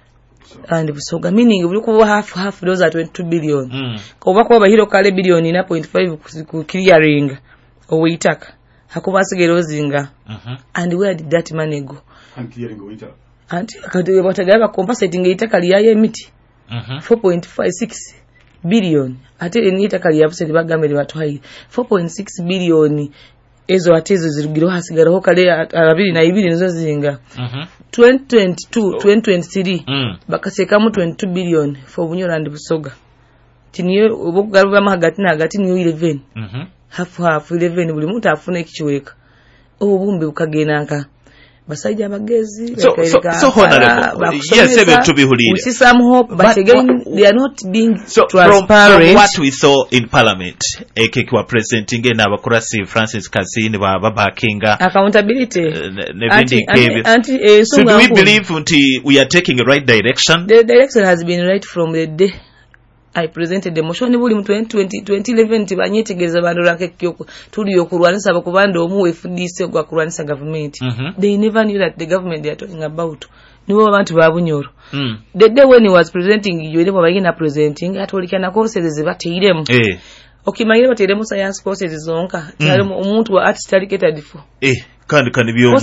and Busoga, meaning we will half half those are twenty-two billion. Mm. Kuba kwa bahiro kale billion nine point five ku clearing oweitaka hakuba sigero zinga. Mhm. And where did that money go? And clearing oweitaka. And akadiwe batagaba compensating itaka liyaye miti. Mhm. four point five six billion ate ni itaka liyabuse bagambe batwaye four point six billion ezo atezo zirugiro hasigara ho kale abiri na ibiri nizo zinga. Mhm. twenty twenty-two twenty twenty-three mm. bakaseka mu twenty-two billion for Bunyoro and Busoga tiniyo obugaruba mahagati na hagati niyo eleven. Mhm. Half half eleven buli muntu afuna ekichweka obumbe bukagenanka basajja bagezi so so, so honorable yes ebe tubihulire we see some hope but, but again what, they are not being so transparent. From, from what we saw in parliament ekekwa presenting na abakurasi Francis Kasini ba babakinga accountability uh, anti, anti, anti, uh, so do we believe unti we are taking the right direction? The direction has been right from the day I presented the motion buli mu twenty twenty twenty eleven tibanyetegeza bandu ranke kyoko tuli yokurwanisa bakubanda omu F D C gwa kurwanisa government. Mm -hmm. They never knew that the government they are talking about nibo abantu ba Bunyoro. Mm. The day when he was presenting you ile bagina presenting atolikana courses bateiremu. Eh. Okimanyire bateiremu science courses zonka cyari mm. umuntu wa art targeted for. Eh. Kandi kandi byo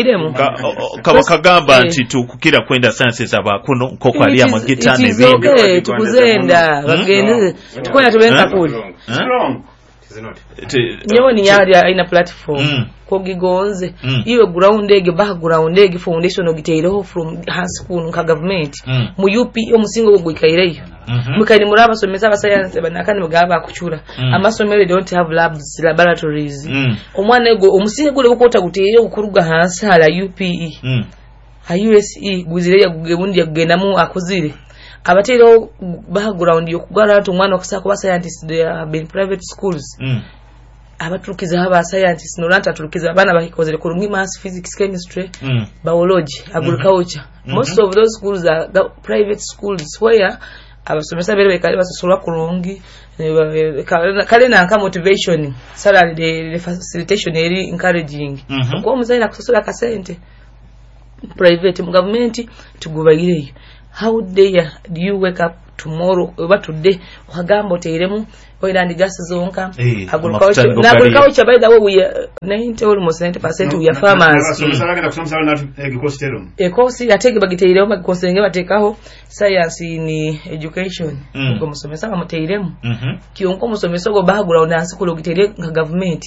kaba kagamba nti tukukira kwenda sciences abakuno nkoko ali amagita ne bindi okay tukuzenda bagende tukonya tubenza kuli strong nyo ni yari aina platform ko gigonze Mm. iwe ground ege background ege foundation ogiteireho from high school nka government Mm. mu U P omusingo ogwikaireyo Mhm. mukani muraba someza aba science banakani mugaba kuchura Mm. amasomero don't have labs laboratories Mm. omwana ego omusingo gule ukota guteireyo kuruga hansi hala U P E Mm. ha U S E guzire ya gugebundi yakugendamu akuzire abatero background yokugara atu mwana okusaka kuba scientists they have been private schools Mm. abaturukiza haba scientists no ranta turukiza abana bakikozere ku rungi maths physics chemistry Mm. biology agriculture Mhm. most of those schools are go- private schools where abasomesa bere bekali basosola ku rungi eh, kale kale na nka motivation salary the, the facilitation eri encouraging Mhm. ko muzaina kusosola ka sente private mu government tugubayireyo how dare do you wake up tomorrow oba today okagamba oteiremu oil and gas zonka Eh, agriculture amafuta na gokali. agriculture by the way we are ninety almost ninety percent we are farmers ekosi yatege bagiteiremu bagikonsenge batekaho science ni education Mm. ubwo musomesa bamuteiremu Mhm. kionko musomesa go background nansi kulo giteire nka government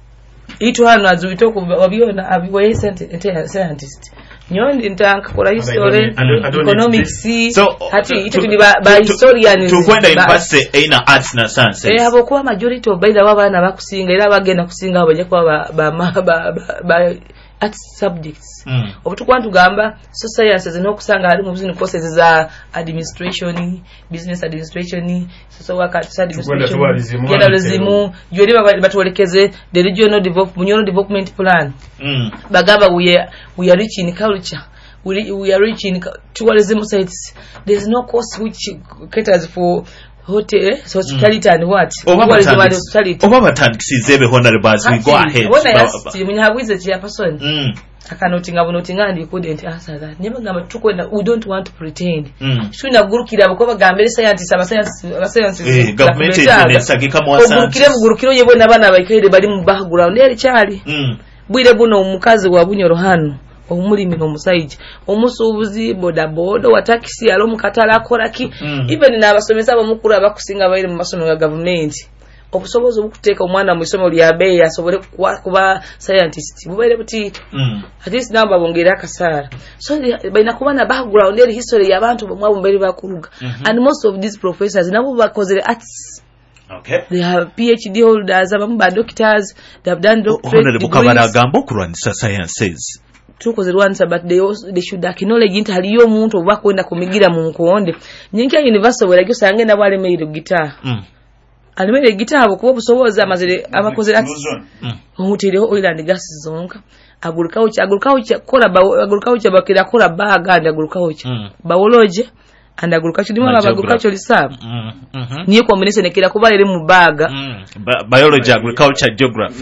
itu hano azubito ku wabiona abiwe scientist nyondi ntanka kola history economics So, hati uh, itu to- ndi ba ba to- historians to kwenda ba- university eina arts na sciences. eh abo kuba majority of baida babana bakusinga era bagenda kusinga abajja kwa ba ba ba, ba, ba, ba arts subjects Mm. obutukwa ntugamba so sciences n'okusanga ali mu business courses za administration business administration social work administration tourism, journalism jori batwolekeze the regional development regional development plan Mm. bagamba we are, we are rich in culture we, re- we are rich in cu- tourism sites there's no course which caters for hotel hospitality and what Oba Tourism and batandikisi- hospitality oba batandikisize ebe honorables we go ahead. When I Ba- asked him, nyabuize chairperson Mm. akanotinga bunotinga and he couldn't answer that nyama ngamba tukwenda we don't want to pretend Mm. shuna gurukira abako bagambere scientists aba science aba science Eh, government enesagika mu ogurukire sciences. mugurukiro yebo nabana baikaire bali mu background eri cyali Mm. bwire buno omukazi wa bunyoro hano omulimi n'omusaiji omusuubuzi boda boda wa taxi alo mukatala akoraki Mm. even n'abasomesa abamukuru abakusinga bayire mu masomero ga government obusobozi obukuteeka omwana mu isomero lya beeyi asobole kuba- kuba scientist bubaire buti Mm. at least nabo babongera akasaara so they- balina kuba na background eri history y'abantu mwabo mbere bakuruga Mhm. and most of these professors nabo bakozere arts Okay. they have PhD holders abamu ba doctors they have done doctorate Honorable Kabara degrees agamba okulwanisa sciences. tukozerwanisa but they, also, they should acknowledge nti haliyo omuntu oba kwenda kumigira mu nkonde nyinki ya university wera gyo sange nabo alemeire gita Mm. alemeire gita abo kuba obusobozi amazire abakozera Mm. omutireho oil and gas zonka agriculture agriculture kola ba agriculture bakira kola baga and agriculture Mm. biology and agriculture ndimo Na aba agriculture lisaba Mm. Mhm. niyo combination ekira kuba ere mu baga Mm. Ba- biology, agriculture, geography.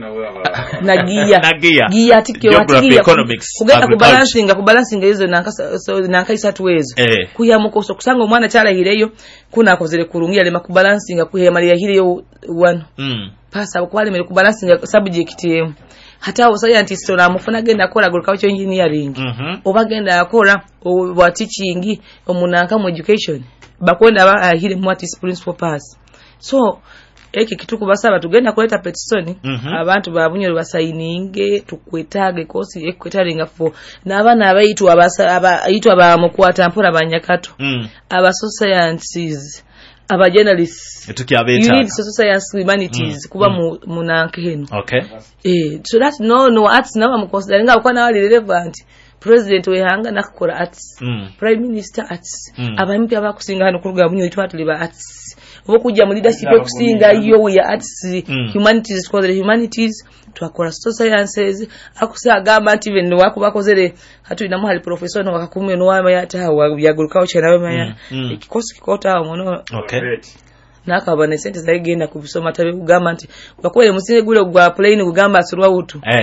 nagia Nagia. gia atikyo Geography, atikia economics, kugenda agriculture. kubalansinga kubalansinga izo nankasa so nankayisa tuwezo Eh. kuyamukoso kusanga omwana kyalahireyo kunakozere kurungi alema kubalansinga kuhemalira hireyo wano Mm. pasa okwalemere kubalansinga subject emu hata abo scientist ona mufuna genda kola agriculture engineering Mhm. oba genda akola obwa teaching omunanka mu education bakwenda ba ahire mu what is principal pass so eki kituku basaba tugenda kuleta petition Mhm. abantu babunyoro basayininge tukwetaage kosi ekwetaringa fo n'abana abayitwa abasa abayitwa ba mukwata mpora banyakato Mm. aba sciences aba journalists you Tukyabeta. need social science humanities Mm. kuba Mm. mu munanke heno Okay. eh so that no no arts na bamukonsideringa kwa na wali relevant president wehanga nakukora arts Mm. prime minister arts Mm. abampi abakusinga hano kuruga bunyo itwatuli ba arts obukuja mu leadership okusinga yo ya arts Mm. humanities kwa the humanities twakora social sciences akusagamba nti even wakubakozere hatu ina muhali professor no wakakumwe no wama yata wa ya agriculture na wama ya Mm. Mm. ekikosi kikota muno Okay. nakabana sente zagenda kubisoma tabe kugamba nti bakwele musinge gule gwa plane kugamba asurwa utu Eh.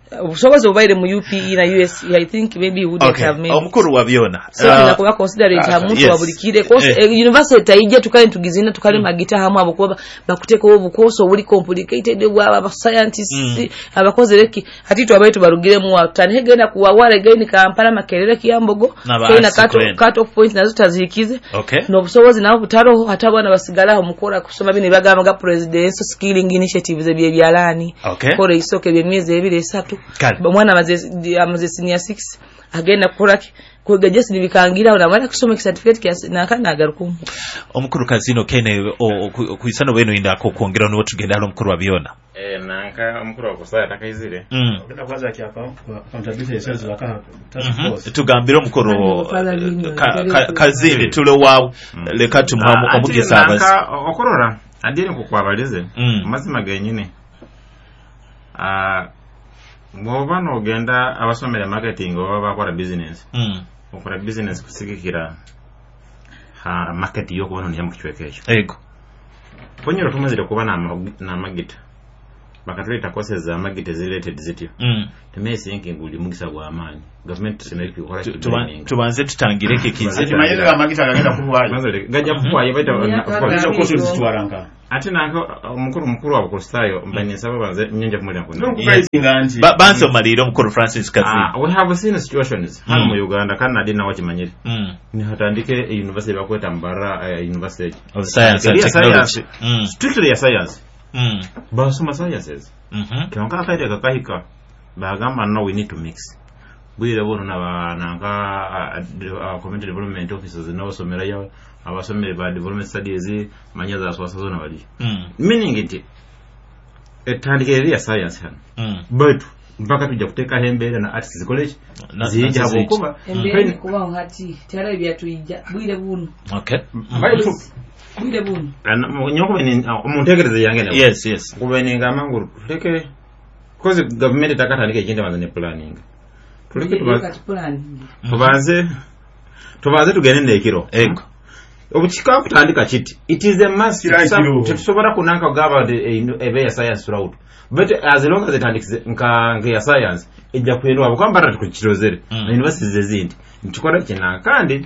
obusobozi obubaire mu U P E na U S I think maybe would okay. have made omukuru wabyona so uh, tunakuba considerate uh, muntu yes. wabulikire course eh. university tayije tukale tugizina tukale mm. magita hamu abukuba bakuteka obukoso obuli complicated bwa aba scientists mm. abakoze leki hatitu abayitu barugire mu atani hegenda kuwawale gani Kampala Makerere Kiyambogo kena kato cut off point nazo tazikize okay. no busobozi nabo butaro hata bana basigala mukora kusoma bine bagamba ga presidential skilling initiatives ebye byalani okay. kore isoke byemyeze ebire esatu mwana amaze amaze senior six agenda kuraki kwega just nibikangira na mara kusoma certificate kiasi na kana agaruku omukuru kazino kene kuisano beno inda ko kuongera no tugenda alo mukuru wabyona eh nanka omukuru wakusaya takayizire mm ogenda kwaza kyapa accountability yeses bakana tugambira omukuru kazini tulo wawo leka tumhamu omugesa abasi okorora adini kukwabalize mazima genyine ah ngoba no genda abasomera marketing oba bakora business mm okora business kusigikira ha market yo kubona nyamu kichwekecho ego ponyero tumazira kuba na na magita bakatuleta courses za magita related zityo mm temesi yinki nguli mugisa gwa amani government seneki ukora tubanze tutangireke kize mayele ga magita gagenda kuwayo mazere gajja kuwayo baita kwa courses zitwaranga ati nanko omukuru mukuru wa kustayo mbanye saba banze nyenja kumulya kuno ba banso maliro mukuru Francis Kazi ah we have seen situations hano mu Uganda kana dina wakimanyiri mm ni hatandike a university bakweta Mbara uh, University of Science and Technology mm. strictly a science mm basoma sciences mhm kionka kaide kakahika bagamba no we need to mix bwire bono na nanga uh, community development officers no somera yawe abasomere ba development studies manyaza aswasa zona bali mm meaning it etandike ya science hano mm but mpaka tujja kuteka hembere na arts college zija bokuba hembere kuba hati tera bya tuija bwire bunu okay baitu bwire bunu nyoko bene omuntegereze yange ne yes yes kubene ngamanguru leke cause government takatandike kinda bazane planning tuleke tubaze tubaze tubaze tugende ndekiro ego obuchika kutandika chiti it is a must tusobora kunanka gaba ebe ya science route but as long as it andikise nka nka science ejja kwero abo kwambara tukirozere na universities zezindi ntukora kina kandi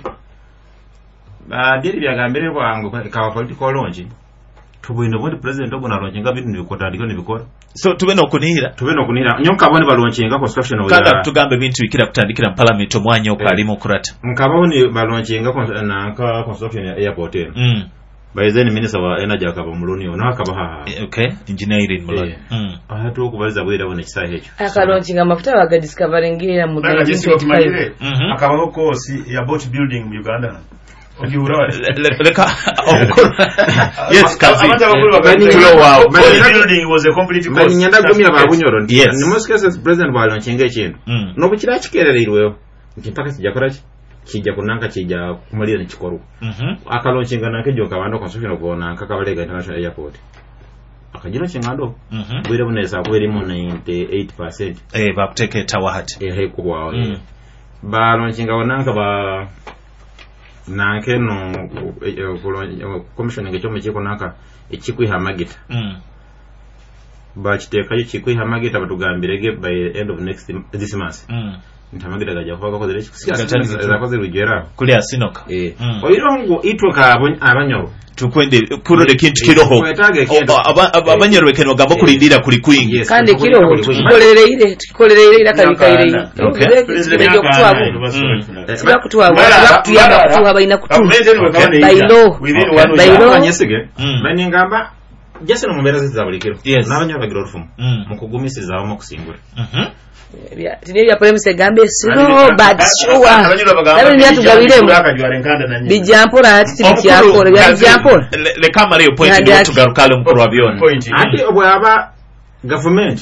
badiri byagambire bwangu ka political launch tubwino bondi president ogona launch nga bintu nibikotandika nibikora so tube no kunihira tube no kunihira nyonka bone balaunchinga construction oya kada tugambe bintu bikira kutandikira parliament omwanya okwalimo kurata nkabone balaunchinga na nka construction ya airport mm by then minister wa energy akaba muloni ona akaba ha okay engineering muloni mm ahatu okubaliza bwera bone kisaha echo akalaunchinga mafuta baga discovering ngira mu akaba course ya boat building mu Uganda ogiura leka omukuru yes kazi tulo wow building was a complete course bani nyanda gumira babunyoro ni most cases president wa launchinga ekintu no bukira kikerererweyo mpaka sijakora kijja kunanka kijja kumalira ne kikoru mhm akalaunchinga nanke joka bando construction ogona nkakabalega international airport akajira chingando mhm bwire buneza kweri mu ninety-eight percent eh bakuteke tawahati eh hekubwa mm. ba launchinga wananka ba nanke no commission ngecho mechiko nanka ekikwiha magita mm ba kiteka ekikwiha magita batugambirege by end of next this month mm ntamagida gaja kwa ko direct siya ko zirugera kuli asinoka eh oyirongo itwa abanyoro tukwende kuro de kintu kiroho abanyoro bekeno gamba kulindira kuli kwingi kandi kiroho tukolereire tukolereire ira kabikaire okay ndio kutwabu sira kutwabu tuyamba kutuha baina kutu bailo bailo banyesige bani ngamba jase no mbera zizabulikiro n'abanyoro bagira orufumu mukugumisiza abo mukusingura mhm ya tine ya premise gambe slow but sure nabe ndi atugabiremu bijampora ati tibiki yakora bya bijampora le kama leo point ni tugarukale mukuru wa byona ati obwaba government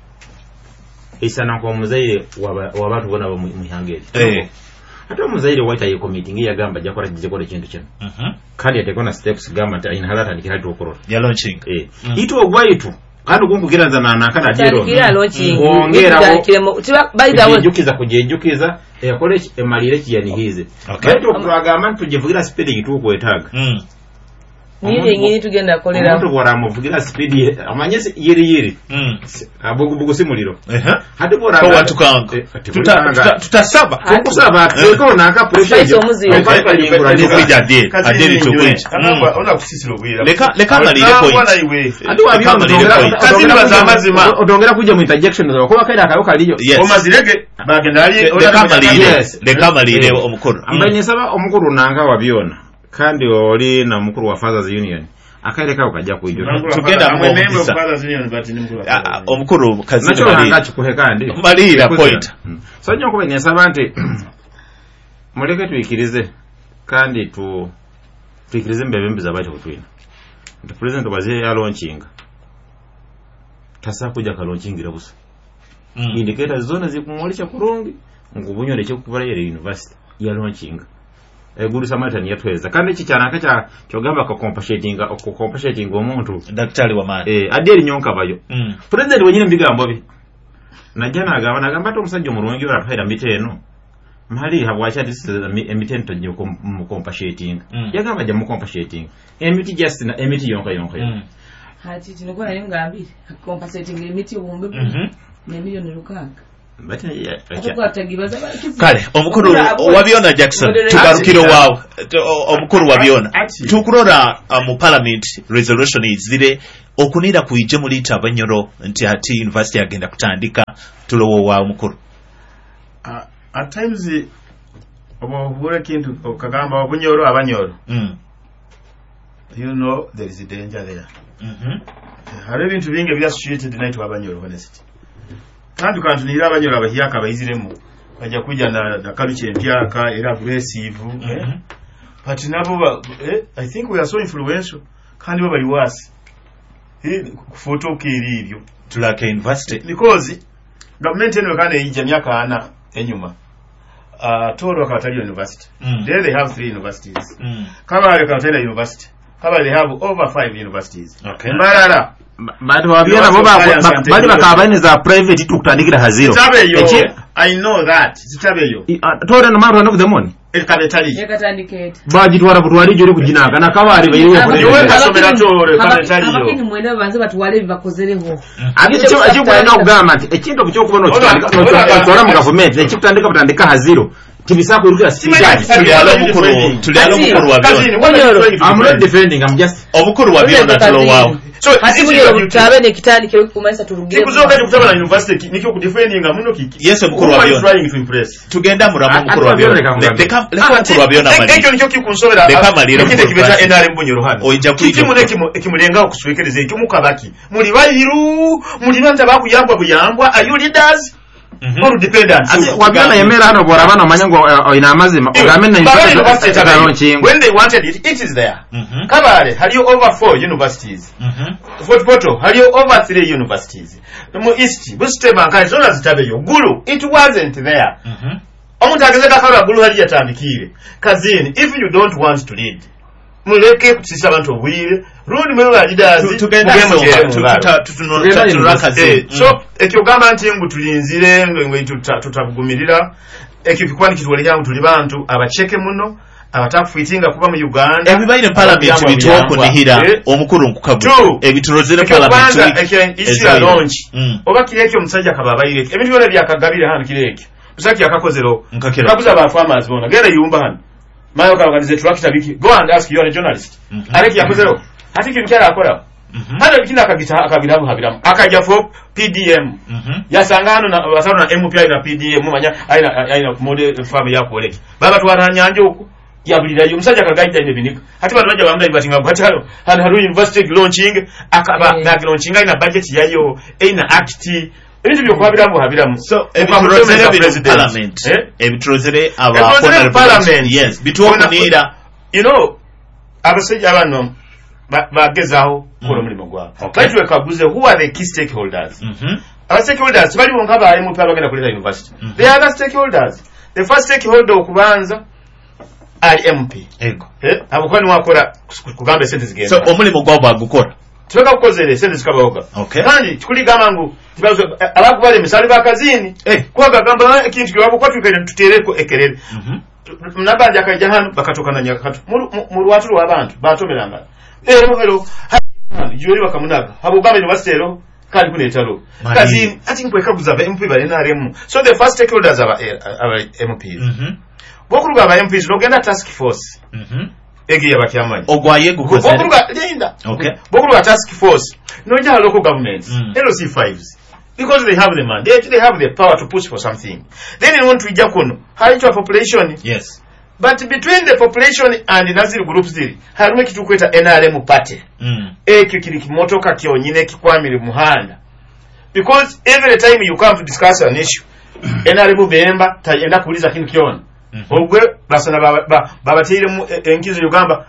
isana kwa muzaire wabatu bona mu hangeri eh ata muzaire waita ye committee ya gamba jakora jikora kintu cyane mhm kandi atekona steps gamba ta inhalata ndikiratu okoro ya launching eh ito ogwaitu kandi kunkugira nzana nakana jero ongera tiba baida wo jukiza kujejukiza yakole emalire kiyani hize okay to kuraga man tujivugira speed gitu kwetaga mm Niri nyiri tugenda kolera. Omuntu bora muvugira speed amanye yiri yiri. Mm. Abugu bugu simuliro. Eh. Hadi bora. Ko watukanga. Tuta tutasaba. Tukusaba. Ko na ka pressure. Kuja die. Adeli tukwija. Ona kusisiro bwira. Leka leka malire point. Andi wabiyo kazini bazamazima. Odongera kuja mu interjection zo. Ko bakaira kayo kaliyo. Omazirege bagenda ali leka malire. Leka malire omukuru. Ambanye saba omukuru nanga wabiona. Kandi oli na mukuru wa Fathers Union akaireka ukajja kuijura tugenda mu member Fathers Union but ni mukuru omukuru kazini nacho hangachi kuhekandi malira point so nyo kuba nyasaba nti muleke tuikirize kandi tu tuikirize mbebembe zabacho kutwina the president wazie ya launching tasa kuja ka launching irabusa mm. Indicators zone zikumulisha kurungi ngubunyo lecho kubara yere university ya launching eguru Samaritan yatweza kandi iki cyana akacha cyogamba ko compassating ko compassating omuntu daktari wa mali eh aderi nyonka bayo mm. President wenyine mbigambo bi najana agaba nagamba to musajja omurungi ora faida miteno mali habwacha this emitento nyo mu compassating mm. Yagamba ja mu compassating emiti just na emiti yonka yonka mm. Hati tinoko na ngambiri compassating emiti ubumbe mhm ne milioni lukanga. Kale omukuru wabiona Jackson tugarukiro wawe omukuru wabiona tukurora mu parliament resolution izire okunira kuije muri tabanyoro nti hati university agenda kutandika tulowo wa omukuru uh, at times obo bure kintu okagamba obunyoro abanyoro mm. You know there is a danger there. Mhm. Hari bintu binge bya associated night abanyoro honestly. Kandi kantu nira abanyoro abahiyaka bayiziremu bajya kujya na, na kaluche mpyaka era aggressive mm -hmm. eh? But nabo eh, I think we are so influential kandi baba bali wasi eh photo kiribyo tulake university because government eno kana yinja myaka ana enyuma uh toro akatali university mm. There they have three universities mm. Kabale Katali University Kabale they have over five universities okay. Mbarara bado wabiona boba bali bakabane za private tukutandikira haziro echi I know that zitabeyo tore no maro no the money ekabetali ekatandikete baji twara butwari juri kujinanga na kabari bayiwe yowe kasomera tore kabetali yo abakini mwenda banze batwale bibakozereho abicho akikubona no kugamba nti ekintu byo kubona twara mu government ekikutandika batandika haziro tibisako irukira speed tulialo mukuru tulialo mukuru wabiona I'm not defending I'm just omukuru wabiona tulo wao so asibuye butabe ne kitani kile kumaisa turugire kuzoka kutaba na university nikyo ku defending amuno kiki yes mukuru wabiona trying to impress tugenda muramu mukuru wabiona leka leka mukuru wabiona mali ekyo nikyo kikunsobera leka mali kite kibeta N R M bunyoro hano oija kiki muneki ekimulenga okuswekereza ekyo mukabaki muri bayiru muri banta bakuyambwa buyambwa are you leaders or dependents wabiona yemera hano bora bana manyango ina amazima ugamena university when they wanted it it is there Kabale haliyo over four universities Fort Portal haliyo over three universities mu east busitema nkai zona zitabeyo Gulu it wasn't there omuntu agezeka kala Gulu hali yatambikire kazini if you don't want to lead muleke kusisa abantu obwire rundi mwe bajidazi tugenda tutunakaze so ekyo gamba nti ngu tulinzire ngwe tutavugumirira ekyo kikwani kitwale yangu tuli bantu abacheke muno abatakufitinga kuba mu Uganda ebibaire parliament bitoko nihira omukuru nkukabu ebiturozere parliament ekyo issue ya launch oba kireke omusajja kababayire ebintu byone byakagabire hano kireke usaki yakakozero kabuza ba farmers bona genda yumba hano mayo kabaganize tractor biki go and ask you are a journalist areki yakozero hati kintu kyara akora hano bikina akagita akabirabu habiramu akaja for P D M yasangano na basano na M P I na P D M mumanya aina aina model farm yako leki baba twara nyanje uko yabulira yo musajja kagaida ine binika hati bantu bajja bamda batinga batalo hano haru university launching akaba na launching ina budget yayo ina act ebintu byokwabiramu habiramu so ebiturozere parliament ebiturozere aba parliament yes bituokunira you know abasajja abano bagezaho kola mulimo gwa kati wekaguze who are the key stakeholders mhm aba stakeholders bali bonka ba M P abagenda kuleta university they are the stakeholders the first stakeholder okubanza ali M P ego eh abukwani wakora kugambe sente zigenda so omulimo gwa bagukora tuweka kukozere sente zikabaoga okay kandi tukuli gamangu tibazo abakubale misali bakazini eh kwa gagamba ekintu kiwabo kwa tukene tutereko ekerere mhm nabanja akaja hano bakatoka na nyakatu mu rwatu rw'abantu batomeranga ero ero yori bakamunaga abo gamba university ero kandi kunetalo kazi ati mpweka kuzava M P bali na R M. So the first stakeholders aba aba M Ps mhm bokuru aba M Ps logenda task force mhm egi yabakiamanyi ogwaye gukoze bokuru linda okay bokuru task force no ja local governments L C fives because they have the mandate, they have the power to push for something. Then you want to ijakuno high to a population, yes, but between the population and the Nazir groups there harume kitu kweta N R M party mm. ekyo kiri kimotoka kyonyine kikwamire muhanda, because every time you come to discuss an issue N R M bemba tayenda kuuliza kintu kyona ogwe basana babatire mu enkizo Uganda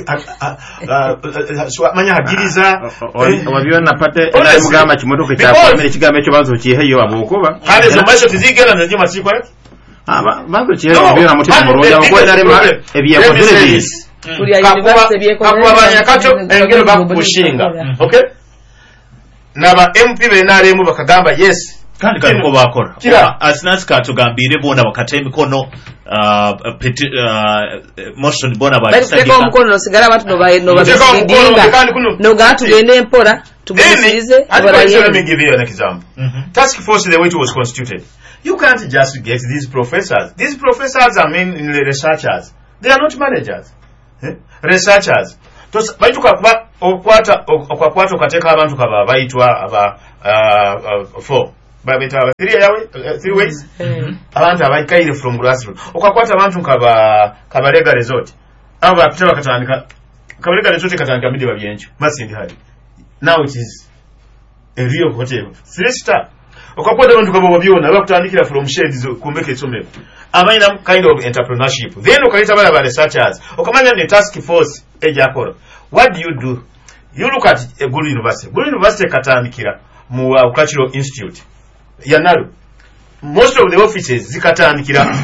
manya hagiriza wabiona pate N R M gamba kimotoka cyakwamire kigambe cyo bazo kiheyo abokuba kandi zo masho tizigera na nyuma sikwa aba bazo kiheyo biona mutima muroya ko N R M ebiye ko delevis kuri university biye ko akubabanya kato engero bakushinga okay naba M P be N R M bakagamba yes kandi kandi ko bakora asinasi katugambire bona bakata emikono uh peti uh motion bona bagisagika bari ko mukono sigara abantu no baye no basidinga no gatu gende empora tubisize abaraye. Let me give you an example. Mm-hmm. Task force, the way it was constituted, you can't just get these professors. These professors are mainly researchers, they are not managers. eh? Researchers tos baituka kuba okwata okwakwata okateka abantu kaba baitwa aba uh, uh, four babeta aba three yawe uh, three ways mm-hmm. abantu abaikaire from grassroots okwakwata abantu kaba kaba lega resort aba apita bakatandika kaba lega resort katandika midi babyenjo masindi hali. Now it is a real hotel three star okwakwata abantu kaba babyona bakutandikira from shades kumbeke itsomeko abaina kind of entrepreneurship then okaita bala bale researchers okamanya ne task force ejakora. What do you do? You look at a good university. Good university katandikira mu uh, cultural institute yanaru most of the offices zikatandikira